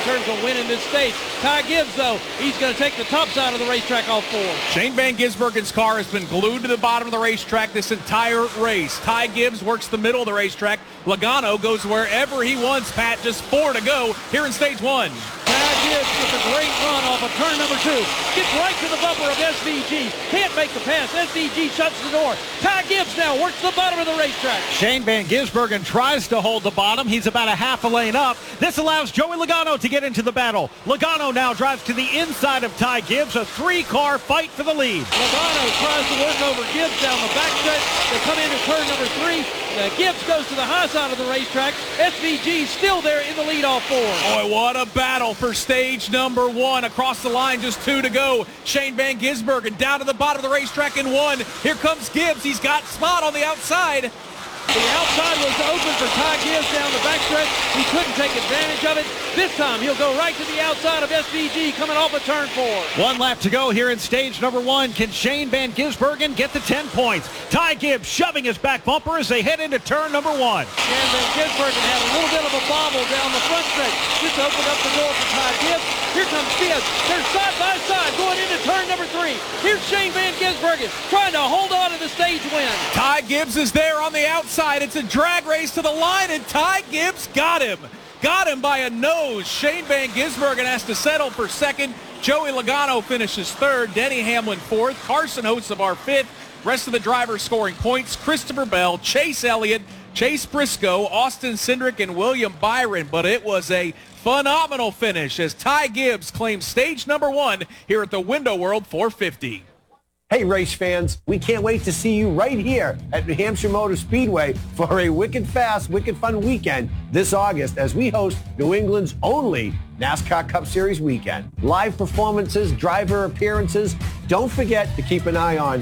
terms of winning this stage. Ty Gibbs, though, he's going to take the top side of the racetrack off 4. Shane Van Gisbergen's car has been glued to the bottom of the racetrack this entire race. Ty Gibbs works the middle of the racetrack. Logano goes wherever he wants, Pat. Just 4 to go here in stage 1. Ty Gibbs with a great run off of turn number 2. Gets right to the bumper of SVG. Can't make the pass. SVG shuts the door. Ty Gibbs now works the bottom of the racetrack. Shane Van Gisbergen tries to hold the bottom. He's about a half a lane up. This allows Joey Logano to get into the battle. Logano now drives to the inside of Ty Gibbs. A 3-car fight for the lead. Logano tries to work over Gibbs down the backstretch. They come into turn number 3. Gibbs goes to the high side of the racetrack. SVG still there in the lead off 4. Boy, what a battle for stage number 1. Across the line, just 2 to go. Shane Van Gisbergen down to the bottom of the racetrack in 1. Here comes Gibbs. He's got spot on the outside. The outside was open for Ty Gibbs down the backstretch. He couldn't take advantage of it. This time he'll go right to the outside of SVG coming off of turn 4. 1 lap to go here in stage number 1. Can Shane Van Gisbergen get the 10 points? Ty Gibbs shoving his back bumper as they head into turn number 1. Shane Van Gisbergen had a little bit of a bobble down the front stretch. Just opened up the door for Ty Gibbs. Here comes Gibbs. They're side by side going into turn number 3. Here's Shane Van Gisbergen trying to hold on to the stage win. Ty Gibbs is there on the outside. It's a drag race to the line, and Ty Gibbs got him. Got him by a nose. Shane Van Gisbergen has to settle for second. Joey Logano finishes third. Denny Hamlin fourth. Carson Hocevar fifth. Rest of the drivers scoring points: Christopher Bell, Chase Elliott, Chase Briscoe, Austin Cindric, and William Byron. But it was a phenomenal finish as Ty Gibbs claims stage number 1 here at the Window World 450. Hey, race fans, we can't wait to see you right here at New Hampshire Motor Speedway for a wicked fast, wicked fun weekend this August as we host New England's only NASCAR Cup Series weekend. Live performances, driver appearances. Don't forget to keep an eye on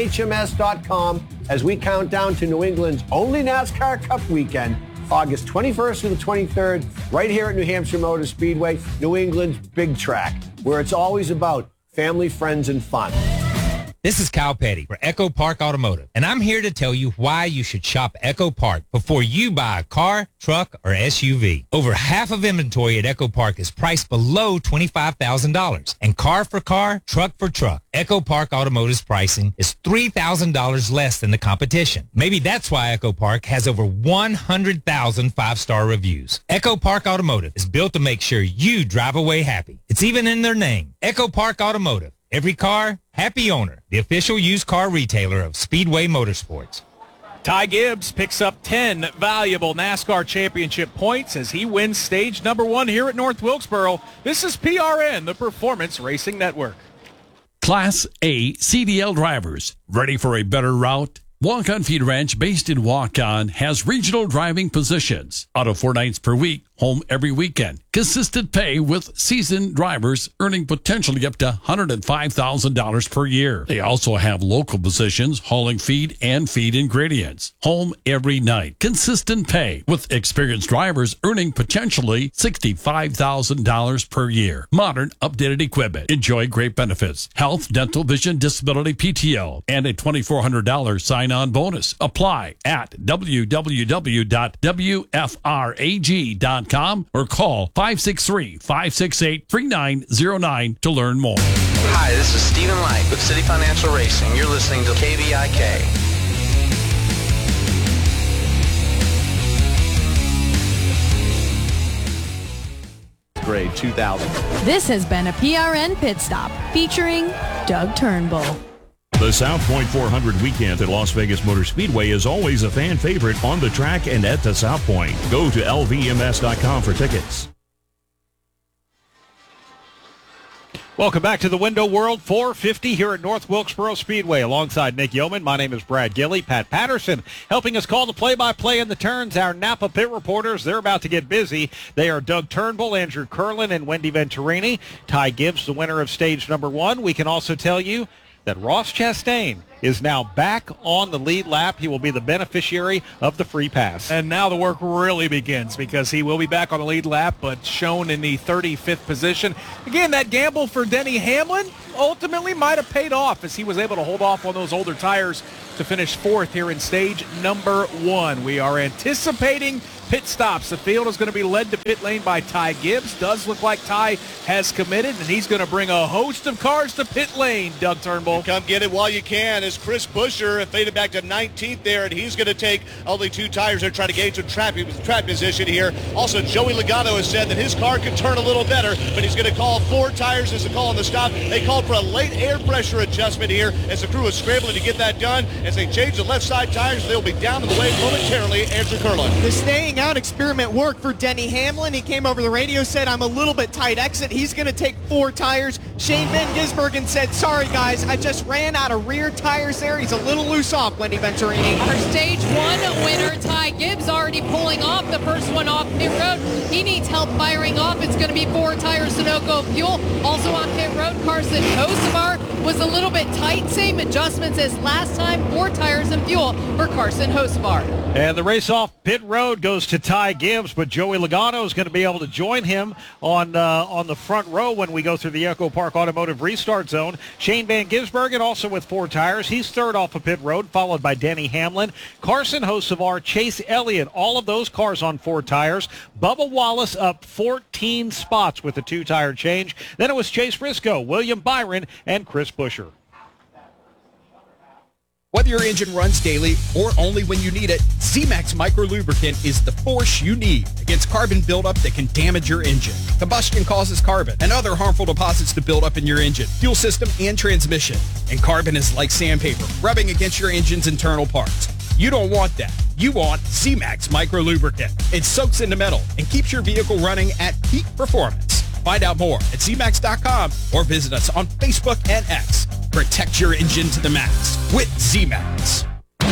NHMS.com as we count down to New England's only NASCAR Cup weekend, August 21st through the 23rd, right here at New Hampshire Motor Speedway, New England's big track, where it's always about family, friends, and fun. This is Kyle Petty for Echo Park Automotive, and I'm here to tell you why you should shop Echo Park before you buy a car, truck, or SUV. Over half of inventory at Echo Park is priced below $25,000, and car for car, truck for truck. Echo Park Automotive's pricing is $3,000 less than the competition. Maybe that's why Echo Park has over 100,000 five-star reviews. Echo Park Automotive is built to make sure you drive away happy. It's even in their name, Echo Park Automotive. Every car, happy owner. The official used car retailer of Speedway Motorsports. Ty Gibbs picks up 10 valuable NASCAR championship points as he wins stage number 1 here at North Wilkesboro. This is PRN, the Performance Racing Network. Class A CDL drivers, ready for a better route? Walk-On Feed Ranch, based in Walk-On, has regional driving positions. Out of 4 nights per week, home every weekend. Consistent pay with seasoned drivers earning potentially up to $105,000 per year. They also have local positions hauling feed and feed ingredients. Home every night. Consistent pay with experienced drivers earning potentially $65,000 per year. Modern, updated equipment. Enjoy great benefits. Health, dental, vision, disability, PTO, and a $2,400 sign-on bonus. Apply at www.wfrag.com or call 563-568-3909 to learn more. Hi, this is Stephen Light with City Financial Racing. You're listening to KVIK. Grade 2000. This has been a PRN Pit Stop featuring Doug Turnbull. The South Point 400 weekend at Las Vegas Motor Speedway is always a fan favorite on the track and at the South Point. Go to lvms.com for tickets. Welcome back to the Window World 450 here at North Wilkesboro Speedway. Alongside Nick Yeoman, my name is Brad Gilley. Pat Patterson helping us call the play-by-play in the turns. Our Napa pit reporters, they're about to get busy. They are Doug Turnbull, Andrew Curlin, and Wendy Venturini. Ty Gibbs, the winner of stage number 1. We can also tell you that Ross Chastain is now back on the lead lap. He will be the beneficiary of the free pass. And now the work really begins because he will be back on the lead lap, but shown in the 35th position. Again, that gamble for Denny Hamlin ultimately might have paid off as he was able to hold off on those older tires to finish 4th here in stage number 1. We are anticipating pit stops. The field is going to be led to pit lane by Ty Gibbs. Does look like Ty has committed, and he's going to bring a host of cars to pit lane, Doug Turnbull. Come get it while you can, as Chris Buescher faded back to 19th there, and he's going to take only 2 tires. They're trying to gauge some track position here. Also, Joey Logano has said that his car could turn a little better, but he's going to call 4 tires as a call on the stop. They called for a late air pressure adjustment here as the crew is scrambling to get that done. As they change the left side tires, they'll be down in the way momentarily. Andrew Curlin. The staying out experiment worked for Denny Hamlin. He came over the radio, said, I'm a little bit tight exit. He's going to take 4 tires. Shane Van Gisbergen said, sorry guys, I just ran out of rear tires there. He's a little loose off, Wendy Venturini. Our stage 1 winner, Ty Gibbs, already pulling off the first one off pit road. He needs help firing off. It's going to be 4 tires, Sunoco fuel. Also on pit road, Carson Hocevar was a little bit tight. Same adjustments as last time. 4 tires and fuel for Carson Hocevar. And the race off pit road goes to Ty Gibbs, but Joey Logano is going to be able to join him on the front row when we go through the Echo Park Automotive restart zone. Shane Van Gisbergen also with 4 tires. He's third off of pit road, followed by Denny Hamlin, Carson Hocevar, Chase Elliott, all of those cars on 4 tires. Bubba Wallace up 14 spots with a 2-tire change. Then it was Chase Briscoe, William Byron, and Chris Buescher. Whether your engine runs daily or only when you need it, Z-Max Micro Lubricant is the force you need against carbon buildup that can damage your engine. Combustion causes carbon and other harmful deposits to build up in your engine, fuel system, and transmission. And carbon is like sandpaper, rubbing against your engine's internal parts. You don't want that. You want Z-Max Micro Lubricant. It soaks into metal and keeps your vehicle running at peak performance. Find out more at ZMax.com or visit us on Facebook and X. Protect your engine to the max with Z-Max.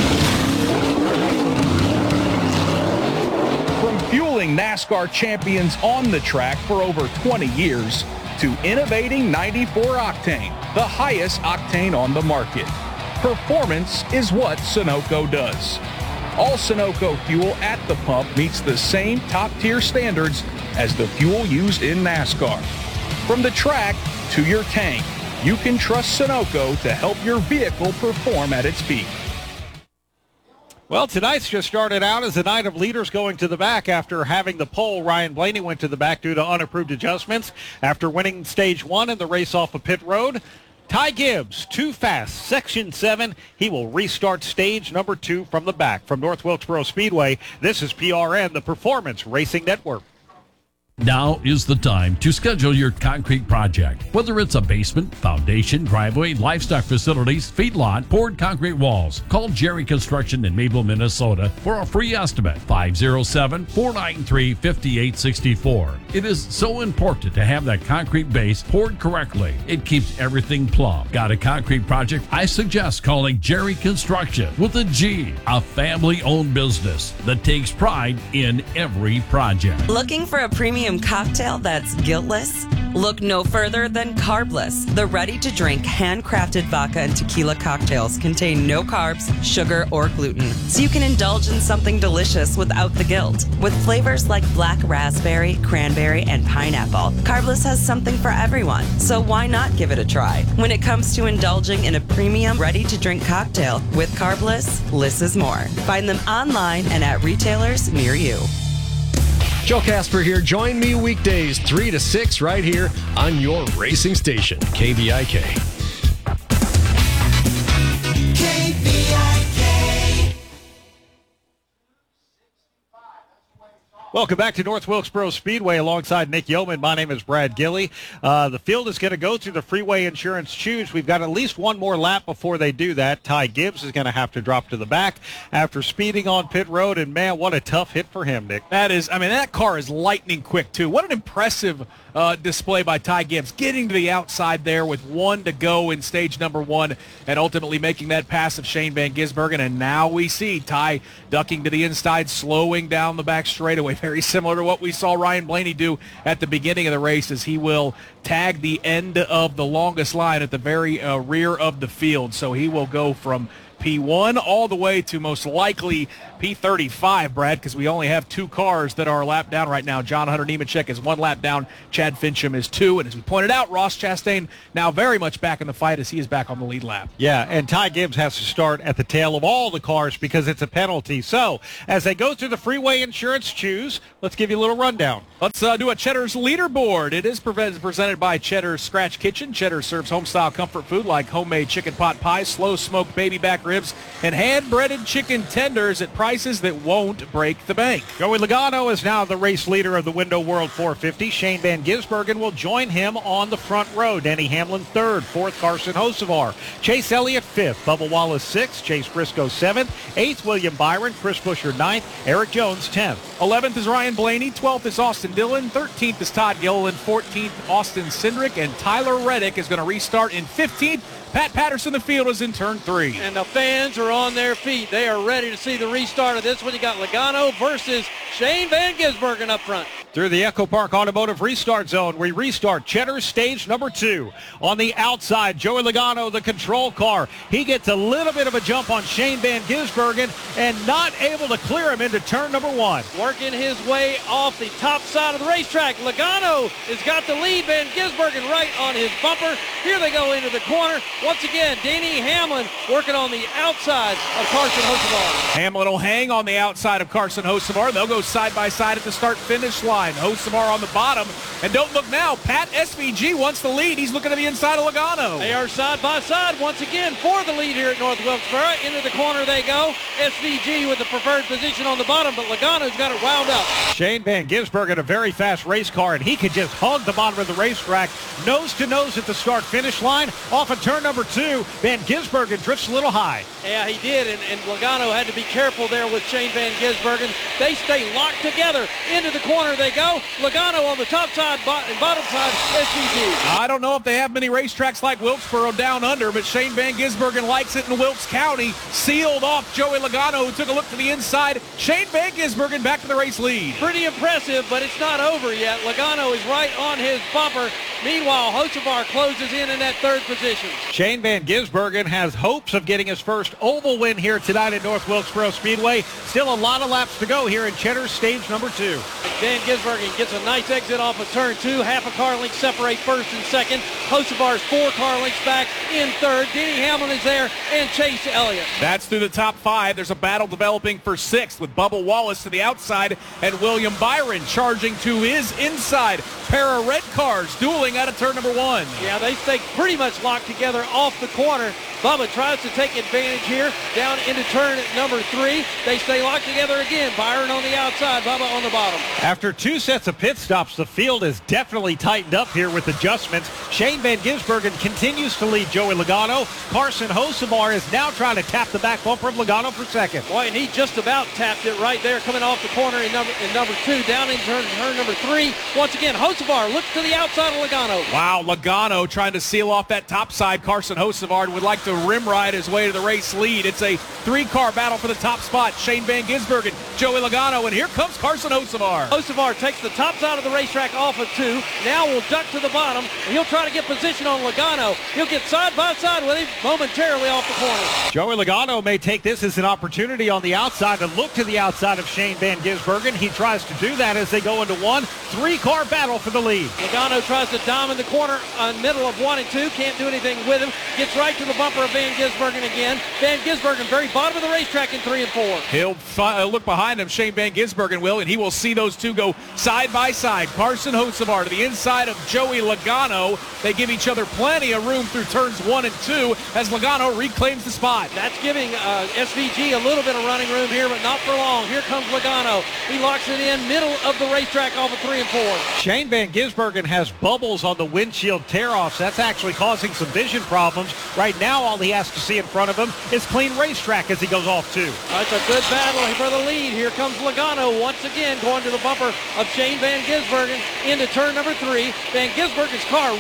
From fueling NASCAR champions on the track for over 20 years to innovating 94 octane, the highest octane on the market. Performance is what Sunoco does. All Sunoco fuel at the pump meets the same top-tier standards as the fuel used in NASCAR. From the track to your tank, you can trust Sunoco to help your vehicle perform at its peak. Well, tonight's just started out as a night of leaders going to the back after having the pole. Ryan Blaney went to the back due to unapproved adjustments after winning stage 1 in the race off of pit road. Ty Gibbs, too fast, section 7. He will restart stage number 2 from the back. From North Wilkesboro Speedway, this is PRN, the Performance Racing Network. Now is the time to schedule your concrete project. Whether it's a basement, foundation, driveway, livestock facilities, feedlot, poured concrete walls, call Jerry Construction in Maple, Minnesota for a free estimate. 507-493-5864. It is so important to have that concrete base poured correctly. It keeps everything plumb. Got a concrete project? I suggest calling Jerry Construction with a G, a family-owned business that takes pride in every project. Looking for a premium cocktail that's guiltless? Look no further than Carbless. The ready-to-drink, handcrafted vodka and tequila cocktails contain no carbs, sugar, or gluten, so you can indulge in something delicious without the guilt. With flavors like black raspberry, cranberry, and pineapple, Carbless has something for everyone, so why not give it a try? When it comes to indulging in a premium, ready-to-drink cocktail with Carbless, less is more. Find them online and at retailers near you. Joe Casper here. Join me weekdays 3 to 6 right here on your racing station, KVIK. KVIK. Welcome back to North Wilkesboro Speedway alongside Nick Yeoman. My name is Brad Gilley. The field is going to go through the Freeway Insurance Choose. We've got at least one more lap before they do that. Ty Gibbs is going to have to drop to the back after speeding on pit road, and man, what a tough hit for him, Nick. That car is lightning quick, too. What an impressive display by Ty Gibbs, getting to the outside there with 1 to go in stage number 1 and ultimately making that pass of Shane Van Gisbergen. And now we see Ty ducking to the inside, slowing down the back straightaway. Very similar to what we saw Ryan Blaney do at the beginning of the race, as he will tag the end of the longest line at the very rear of the field. So he will go from P1 all the way to most likely P35, Brad, because we only have 2 cars that are a lap down right now. John Hunter Nemechek is 1 lap down. Chad Fincham is 2. And as we pointed out, Ross Chastain now very much back in the fight as he is back on the lead lap. Yeah, and Ty Gibbs has to start at the tail of all the cars because it's a penalty. So as they go through the freeway insurance choose, let's give you a little rundown. Let's do a Cheddar's leaderboard. It is presented by Cheddar's Scratch Kitchen. Cheddar serves home-style comfort food like homemade chicken pot pie, slow-smoked baby back ribs, and hand-breaded chicken tenders at prices that won't break the bank. Joey Logano is now the race leader of the Window World 450. Shane Van Gisbergen will join him on the front row. Denny Hamlin third, fourth Carson Hocevar. Chase Elliott fifth, Bubba Wallace sixth, Chase Briscoe seventh, eighth William Byron, Chris Buescher ninth, Eric Jones 10th. 11th is Ryan Blaney, 12th is Austin Dillon, 13th is Todd Gilliland, 14th Austin Cindric, and Tyler Reddick is going to restart in 15th. Pat Patterson, the field, is in turn 3. And the fans are on their feet. They are ready to see the restart of this one. You got Logano versus Shane Van Gisbergen up front. Through the Echo Park Automotive Restart Zone, we restart Cheddar's stage number 2. On the outside, Joey Logano, the control car. He gets a little bit of a jump on Shane Van Gisbergen and not able to clear him into turn number 1. Working his way off the top side of the racetrack. Logano has got the lead. Van Gisbergen right on his bumper. Here they go into the corner. Once again, Denny Hamlin working on the outside of Carson Hocevar. Hamlin will hang on the outside of Carson Hocevar. They'll go side by side at the start-finish line. Hocevar on the bottom. And don't look now, Pat SVG wants the lead. He's looking to the inside of Logano. They are side by side once again for the lead here at North Wilkesboro. Into the corner they go. SVG with the preferred position on the bottom, but Logano's got it wound up. Shane Van Gisbergen, a very fast race car, and he could just hug the bottom of the racetrack. Nose to nose at the start-finish line. Off of turn number 2, Van Gisbergen drifts a little high. Yeah, he did, and Logano had to be careful there with Shane Van Gisbergen. They stay locked together. Into the corner they go. Logano on the top side and bottom side, SVG. I don't know if they have many racetracks like Wilkesboro down under, but Shane Van Gisbergen likes it in Wilkes County. Sealed off Joey Logano, who took a look to the inside. Shane Van Gisbergen back to the race lead. Pretty impressive, but it's not over yet. Logano is right on his bumper. Meanwhile, Hocevar closes in that third position. Shane Van Gisbergen has hopes of getting his first oval win here tonight at North Wilkesboro Speedway. Still a lot of laps to go here in Cheddar's stage number 2. Van Gisbergen gets a nice exit off of turn 2. Half a car length separate first and second. Hocevar's 4 car lengths back in third. Denny Hamlin is there and Chase Elliott. That's through the top 5. There's a battle developing for 6th with Bubba Wallace to the outside and William Byron charging to his inside. Pair of red cars dueling out of turn number 1. Yeah, they stay pretty much locked together off the corner. Bubba tries to take advantage here down into turn number 3. They stay locked together again. Byron on the outside, Bubba on the bottom. After 2 sets of pit stops, the field is definitely tightened up here with adjustments. Shane Van Gisbergen continues to lead Joey Logano. Carson Hocevar is now trying to tap the back bumper of Logano for second. Boy, and he just about tapped it right there coming off the corner in number 2 down in turn number 3. Once again, Hocevar looks to the outside of Logano. Wow, Logano trying to seal off that top side. Carson Hocevar would like to rim ride his way to the race lead. It's a 3-car battle for the top spot. Shane Van Gisbergen, Joey Logano, and here comes Carson Hocevar. Hocevar takes the top side of the racetrack off of 2. Now will duck to the bottom, and he'll try to get position on Logano. He'll get side by side with him momentarily off the corner. Joey Logano may take this as an opportunity on the outside to look to the outside of Shane Van Gisbergen. He tries to do that as they go into 1. 3-car battle for the lead. Logano tries to diamond the corner in middle of 1 and 2. Can't do anything with him. Gets right to the bumper of Van Gisbergen again. Van Gisbergen very bottom of the racetrack in 3 and 4. He'll look behind him, Shane Van Gisbergen will, and he will see those two go side by side. Carson Hocevar to the inside of Joey Logano. They give each other plenty of room through turns 1 and 2 as Logano reclaims the spot. That's giving SVG a little bit of running room here, but not for long. Here comes Logano. He locks it in middle of the racetrack off of 3 and 4. Shane Van Gisbergen has bubbles on the windshield tear-offs. That's actually causing some vision problems. Right now, all he has to see in front of him is clean racetrack as he goes off 2. That's a good battle for the lead. Here comes Logano once again going to the bumper of Shane Van Gisbergen into turn number 3. Van Gisbergen's car really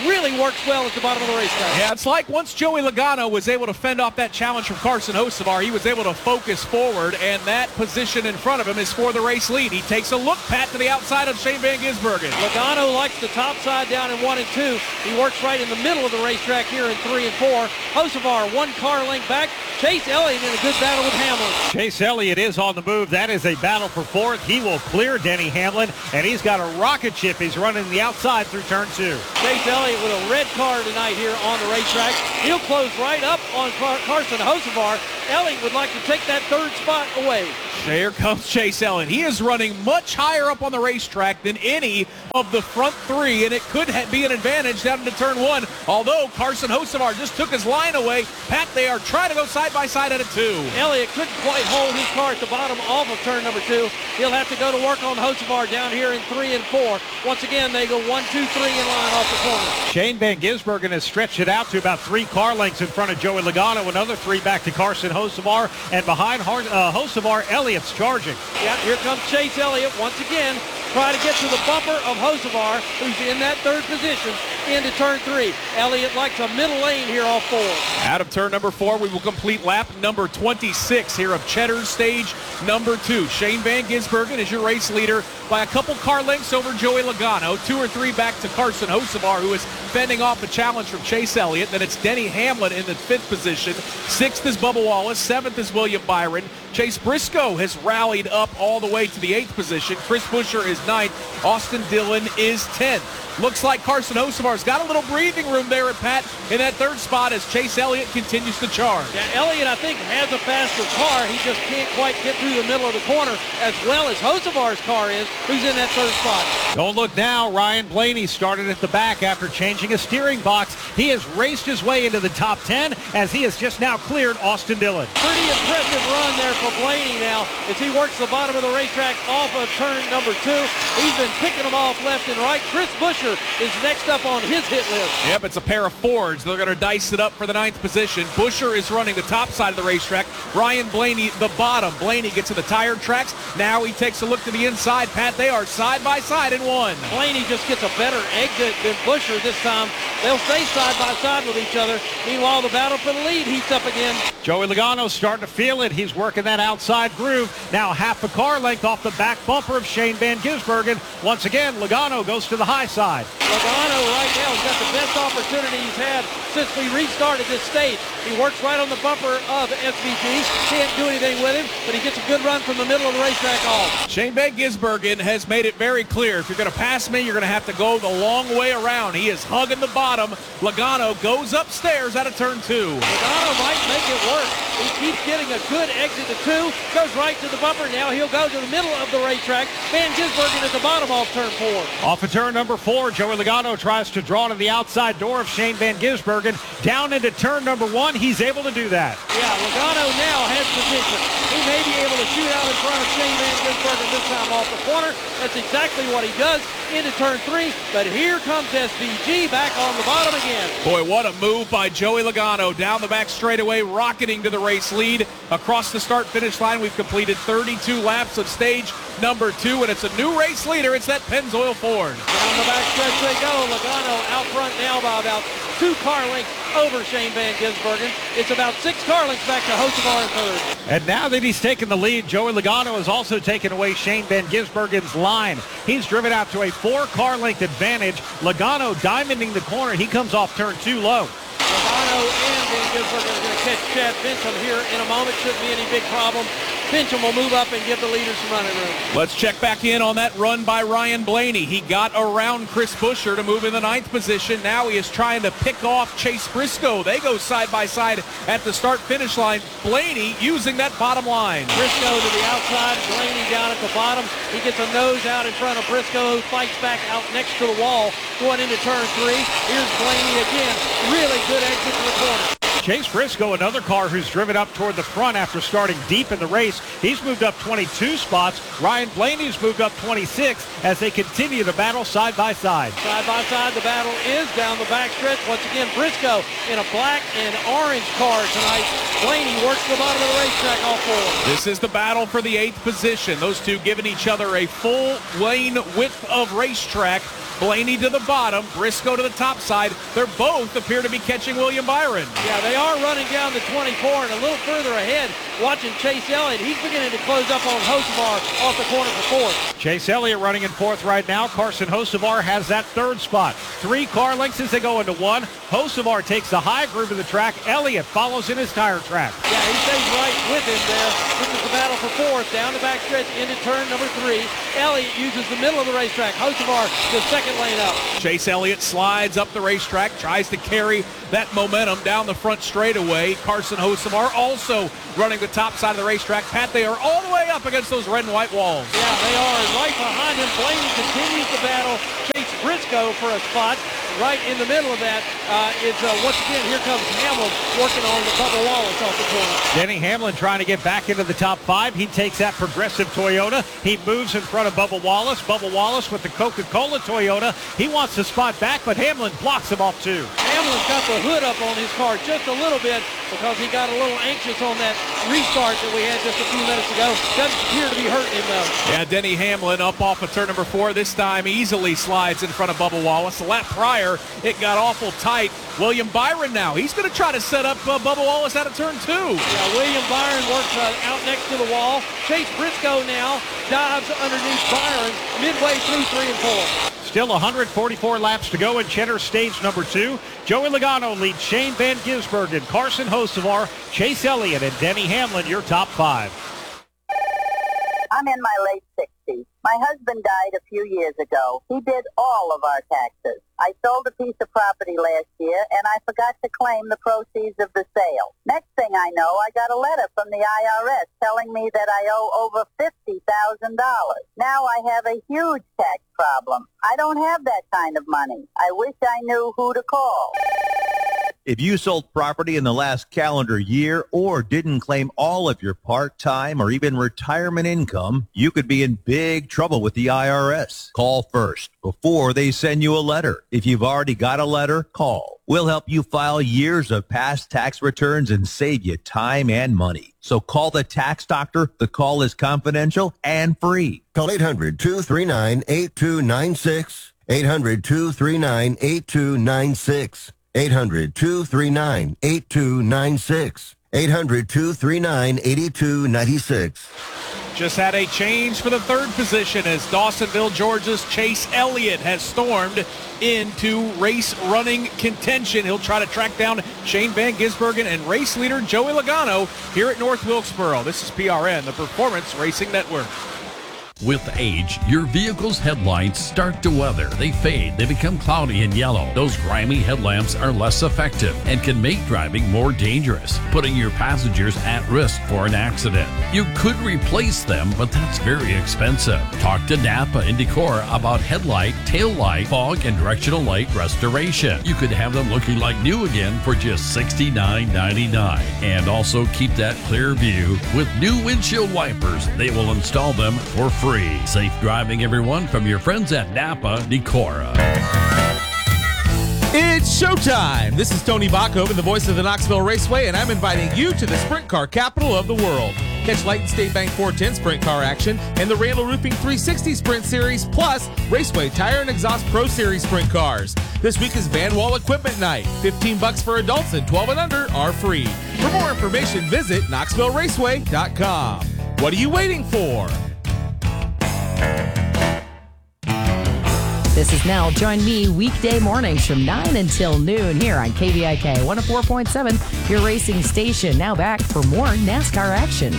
works well at the bottom of the racetrack. Yeah, it's like once Joey Logano was able to fend off that challenge from Carson Hocevar, he was able to focus forward, and that position in front of him is for the race lead. He takes a look, Pat, to the outside of Shane Van Gisbergen. Logano likes the top side down in 1 and 2. He works right in the middle of the racetrack here in 3 and 4. Hocevar, 1 car length back. Chase Elliott in a good battle with Hamlin. Chase Elliott is on the move. That is a battle for 4th. He will clear Denny Hamlin, and he's got a rocket ship. He's running the outside through turn 2. Chase Elliott with a red car tonight here on the racetrack. He'll close right up on Carson Hocevar. Elliott would like to take that 3rd spot away. There comes Chase Elliott. He is running much higher up on the racetrack than any of the front 3, and it could be an advantage down into turn 1. Although Carson Hocevar just took his line away, Pat, they are trying to go side by side at a 2. Elliott couldn't quite hold his car at the bottom off of turn number 2. He'll have to go to work on Hocevar down here in 3 and 4. Once again, they go 1, 2, 3 in line off the corner. Shane Van Gisbergen has stretched it out to about 3 car lengths in front of Joey Logano. Another 3 back to Carson Hocevar, and behind Hocevar, Elliott's charging. Yeah, here comes Chase Elliott once again. Try to get to the bumper of Hocevar, who's in that 3rd position, into turn 3. Elliott likes a middle lane here off 4. Out of turn number 4, we will complete lap number 26 here of Cheddar's stage number 2. Shane Van Gisbergen is your race leader by a couple car lengths over Joey Logano. 2 or 3 back to Carson Hocevar, who is fending off a challenge from Chase Elliott. Then it's Denny Hamlin in the 5th position. 6th is Bubba Wallace. 7th is William Byron. Chase Briscoe has rallied up all the way to the 8th position. Chris Buescher is 9th. Austin Dillon is 10th. Looks like Carson Hocevar's got a little breathing room there at Pat in that 3rd spot as Chase Elliott continues to charge. Yeah, Elliott, I think, has a faster car. He just can't quite get through the middle of the corner as well as Hocevar's car is, who's in that 3rd spot. Don't look now. Ryan Blaney started at the back after changing a steering box. He has raced his way into the top 10 as he has just now cleared Austin Dillon. Pretty impressive run there for Blaney now as he works the bottom of the racetrack off of turn number 2. He's been picking them off left and right. Chris Buescher is next up on his hit list. Yep, it's a pair of Fords. They're going to dice it up for the 9th position. Buescher is running the top side of the racetrack. Ryan Blaney the bottom. Blaney gets to the tire tracks. Now he takes a look to the inside. Pat, they are side by side in 1. Blaney just gets a better exit than Buescher this time. They'll stay side by side with each other. Meanwhile, the battle for the lead heats up again. Joey Logano's starting to feel it. He's working that outside groove. Now half a car length off the back bumper of Shane Van Gisbergen. Once again, Logano goes to the high side. Logano right now has got the best opportunity he's had since we restarted this stage. He works right on the bumper of SVG. Can't do anything with him, but he gets a good run from the middle of the racetrack off. Shane Van Gisbergen has made it very clear. If you're going to pass me, you're going to have to go the long way around. He is hugging the bottom. Logano goes upstairs out of turn 2. Logano might make it work. He keeps getting a good exit to 2. Goes right to the bumper. Now he'll go to the middle of the racetrack. Van Gisbergen at the bottom off turn 4. Off of turn number 4, Joey Logano tries to draw to the outside door of Shane Van Gisbergen. Down into turn number 1, he's able to do that. Yeah, Logano now has position. He may be able to shoot out in front of Shane Van Gisbergen this time off the corner. That's exactly what he does into turn 3. But here comes SVG back on the bottom again. Boy, what a move by Joey Logano. Down the back straightaway, rocketing to the race lead. Across the start-finish line, we've completed 32 laps of stage number 2, and it's a new race leader. It's that Pennzoil Ford. Down the back stretch they go. Logano out front now by about 2 car lengths over Shane Van Gisbergen. It's about 6 car lengths back to Hocevar in 3rd. And now that he's taken the lead, Joey Logano has also taken away Shane Van Gisbergen's line. He's driven out to a 4 car length advantage. Logano diamonding the corner. He comes off turn 2 low. Logano and Van Gisbergen are going to catch Chad Bencham here in a moment. Shouldn't be any big problem. Bencham will move up and give the leaders some running room. Let's check back in on that run by Ryan Blaney. He got around Chris Buescher to move in the 9th position. Now he is trying to pick off Chase Briscoe. They go side by side at the start-finish line. Blaney using that bottom line. Briscoe to the outside, Blaney down at the bottom. He gets a nose out in front of Briscoe, who fights back out next to the wall going into turn 3. Here's Blaney again. Really good exit to the corner. Chase Briscoe, another car who's driven up toward the front after starting deep in the race. He's moved up 22 spots. Ryan Blaney's moved up 26 as they continue to battle side by side. Side by side, the battle is down the back stretch. Once again, Briscoe in a black and orange car tonight. Blaney works the bottom of the racetrack all 4. This is the battle for the 8th position. Those two giving each other a full lane width of racetrack. Blaney to the bottom, Briscoe to the top side. They both appear to be catching William Byron. Yeah, they are running down the 24 and a little further ahead. Watching Chase Elliott, he's beginning to close up on Hocevar off the corner for fourth. Chase Elliott running in fourth right now. Carson Hocevar has that third spot. 3 car lengths as they go into one. Hocevar takes the high groove of the track. Elliott follows in his tire track. Yeah, he stays right with him there. This is the battle for fourth. Down the backstretch into turn number 3. Elliott uses the middle of the racetrack. Hocevar the second lane up. Chase Elliott slides up the racetrack, tries to carry that momentum down the front straightaway. Carson Hocevar also running the top side of the racetrack. Pat, they are all the way up against those red and white walls. Yeah, they are. And right behind him, Blaney continues the battle. Chase Briscoe for a spot. Right in the middle of that is, once again, here comes Hamlin working on the Bubba Wallace off the corner. Denny Hamlin trying to get back into the top 5. He takes that Progressive Toyota. He moves in front of Bubba Wallace. Bubba Wallace with the Coca-Cola Toyota. He wants to spot back, but Hamlin blocks him off too. Hamlin's got the hood up on his car just a little bit because he got a little anxious on that restart that we had just a few minutes ago. Doesn't appear to be hurting him, though. Yeah, Denny Hamlin up off of turn number 4. This time easily slides in front of Bubba Wallace. The lap prior, it got awful tight. William Byron now. He's going to try to set up Bubba Wallace out of turn 2. Yeah, William Byron works out next to the wall. Chase Briscoe now dives underneath Byron midway through 3 and 4. Still 144 laps to go in Cheddar stage number 2. Joey Logano leads Shane Van Gisbergen, Carson Hocevar, Chase Elliott, and Denny Hamlin, your top 5. I'm in my late 60s. My husband died a few years ago. He did all of our taxes. I sold a piece of property last year, and I forgot to claim the proceeds of the sale. Next thing I know, I got a letter from the IRS telling me that I owe over $50,000. Now I have a huge tax problem. I don't have that kind of money. I wish I knew who to call. If you sold property in the last calendar year or didn't claim all of your part-time or even retirement income, you could be in big trouble with the IRS. Call first before they send you a letter. If you've already got a letter, call. We'll help you file years of past tax returns and save you time and money. So call the tax doctor. The call is confidential and free. Call 800-239-8296. 800-239-8296. 800-239-8296. 800-239-8296. Just had a change for the third position as Dawsonville, Georgia's Chase Elliott has stormed into race running contention. He'll try to track down Shane Van Gisbergen and race leader Joey Logano here at North Wilkesboro. This is PRN, the Performance Racing Network. With age, your vehicle's headlights start to weather. They fade, they become cloudy and yellow. Those grimy headlamps are less effective and can make driving more dangerous, putting your passengers at risk for an accident. You could replace them, but that's very expensive. Talk to Napa and Decorah about headlight, tail light, fog, and directional light restoration. You could have them looking like new again for just $69.99. And also keep that clear view with new windshield wipers. They will install them for free. Safe driving, everyone, from your friends at Napa Decorah. It's showtime. This is Tony Bachhoven, the voice of the Knoxville Raceway, and I'm inviting you to the sprint car capital of the world. Catch Light and State Bank 410 sprint car action and the Randall Roofing 360 Sprint Series, plus Raceway Tire and Exhaust Pro Series sprint cars. This week is Van Wall Equipment Night. $15 for adults and 12 and under are free. For more information, visit KnoxvilleRaceway.com. What are you waiting for? This is Nell. Join me weekday mornings from 9 until noon here on KVIK 104.7, your racing station. Now back for more NASCAR action.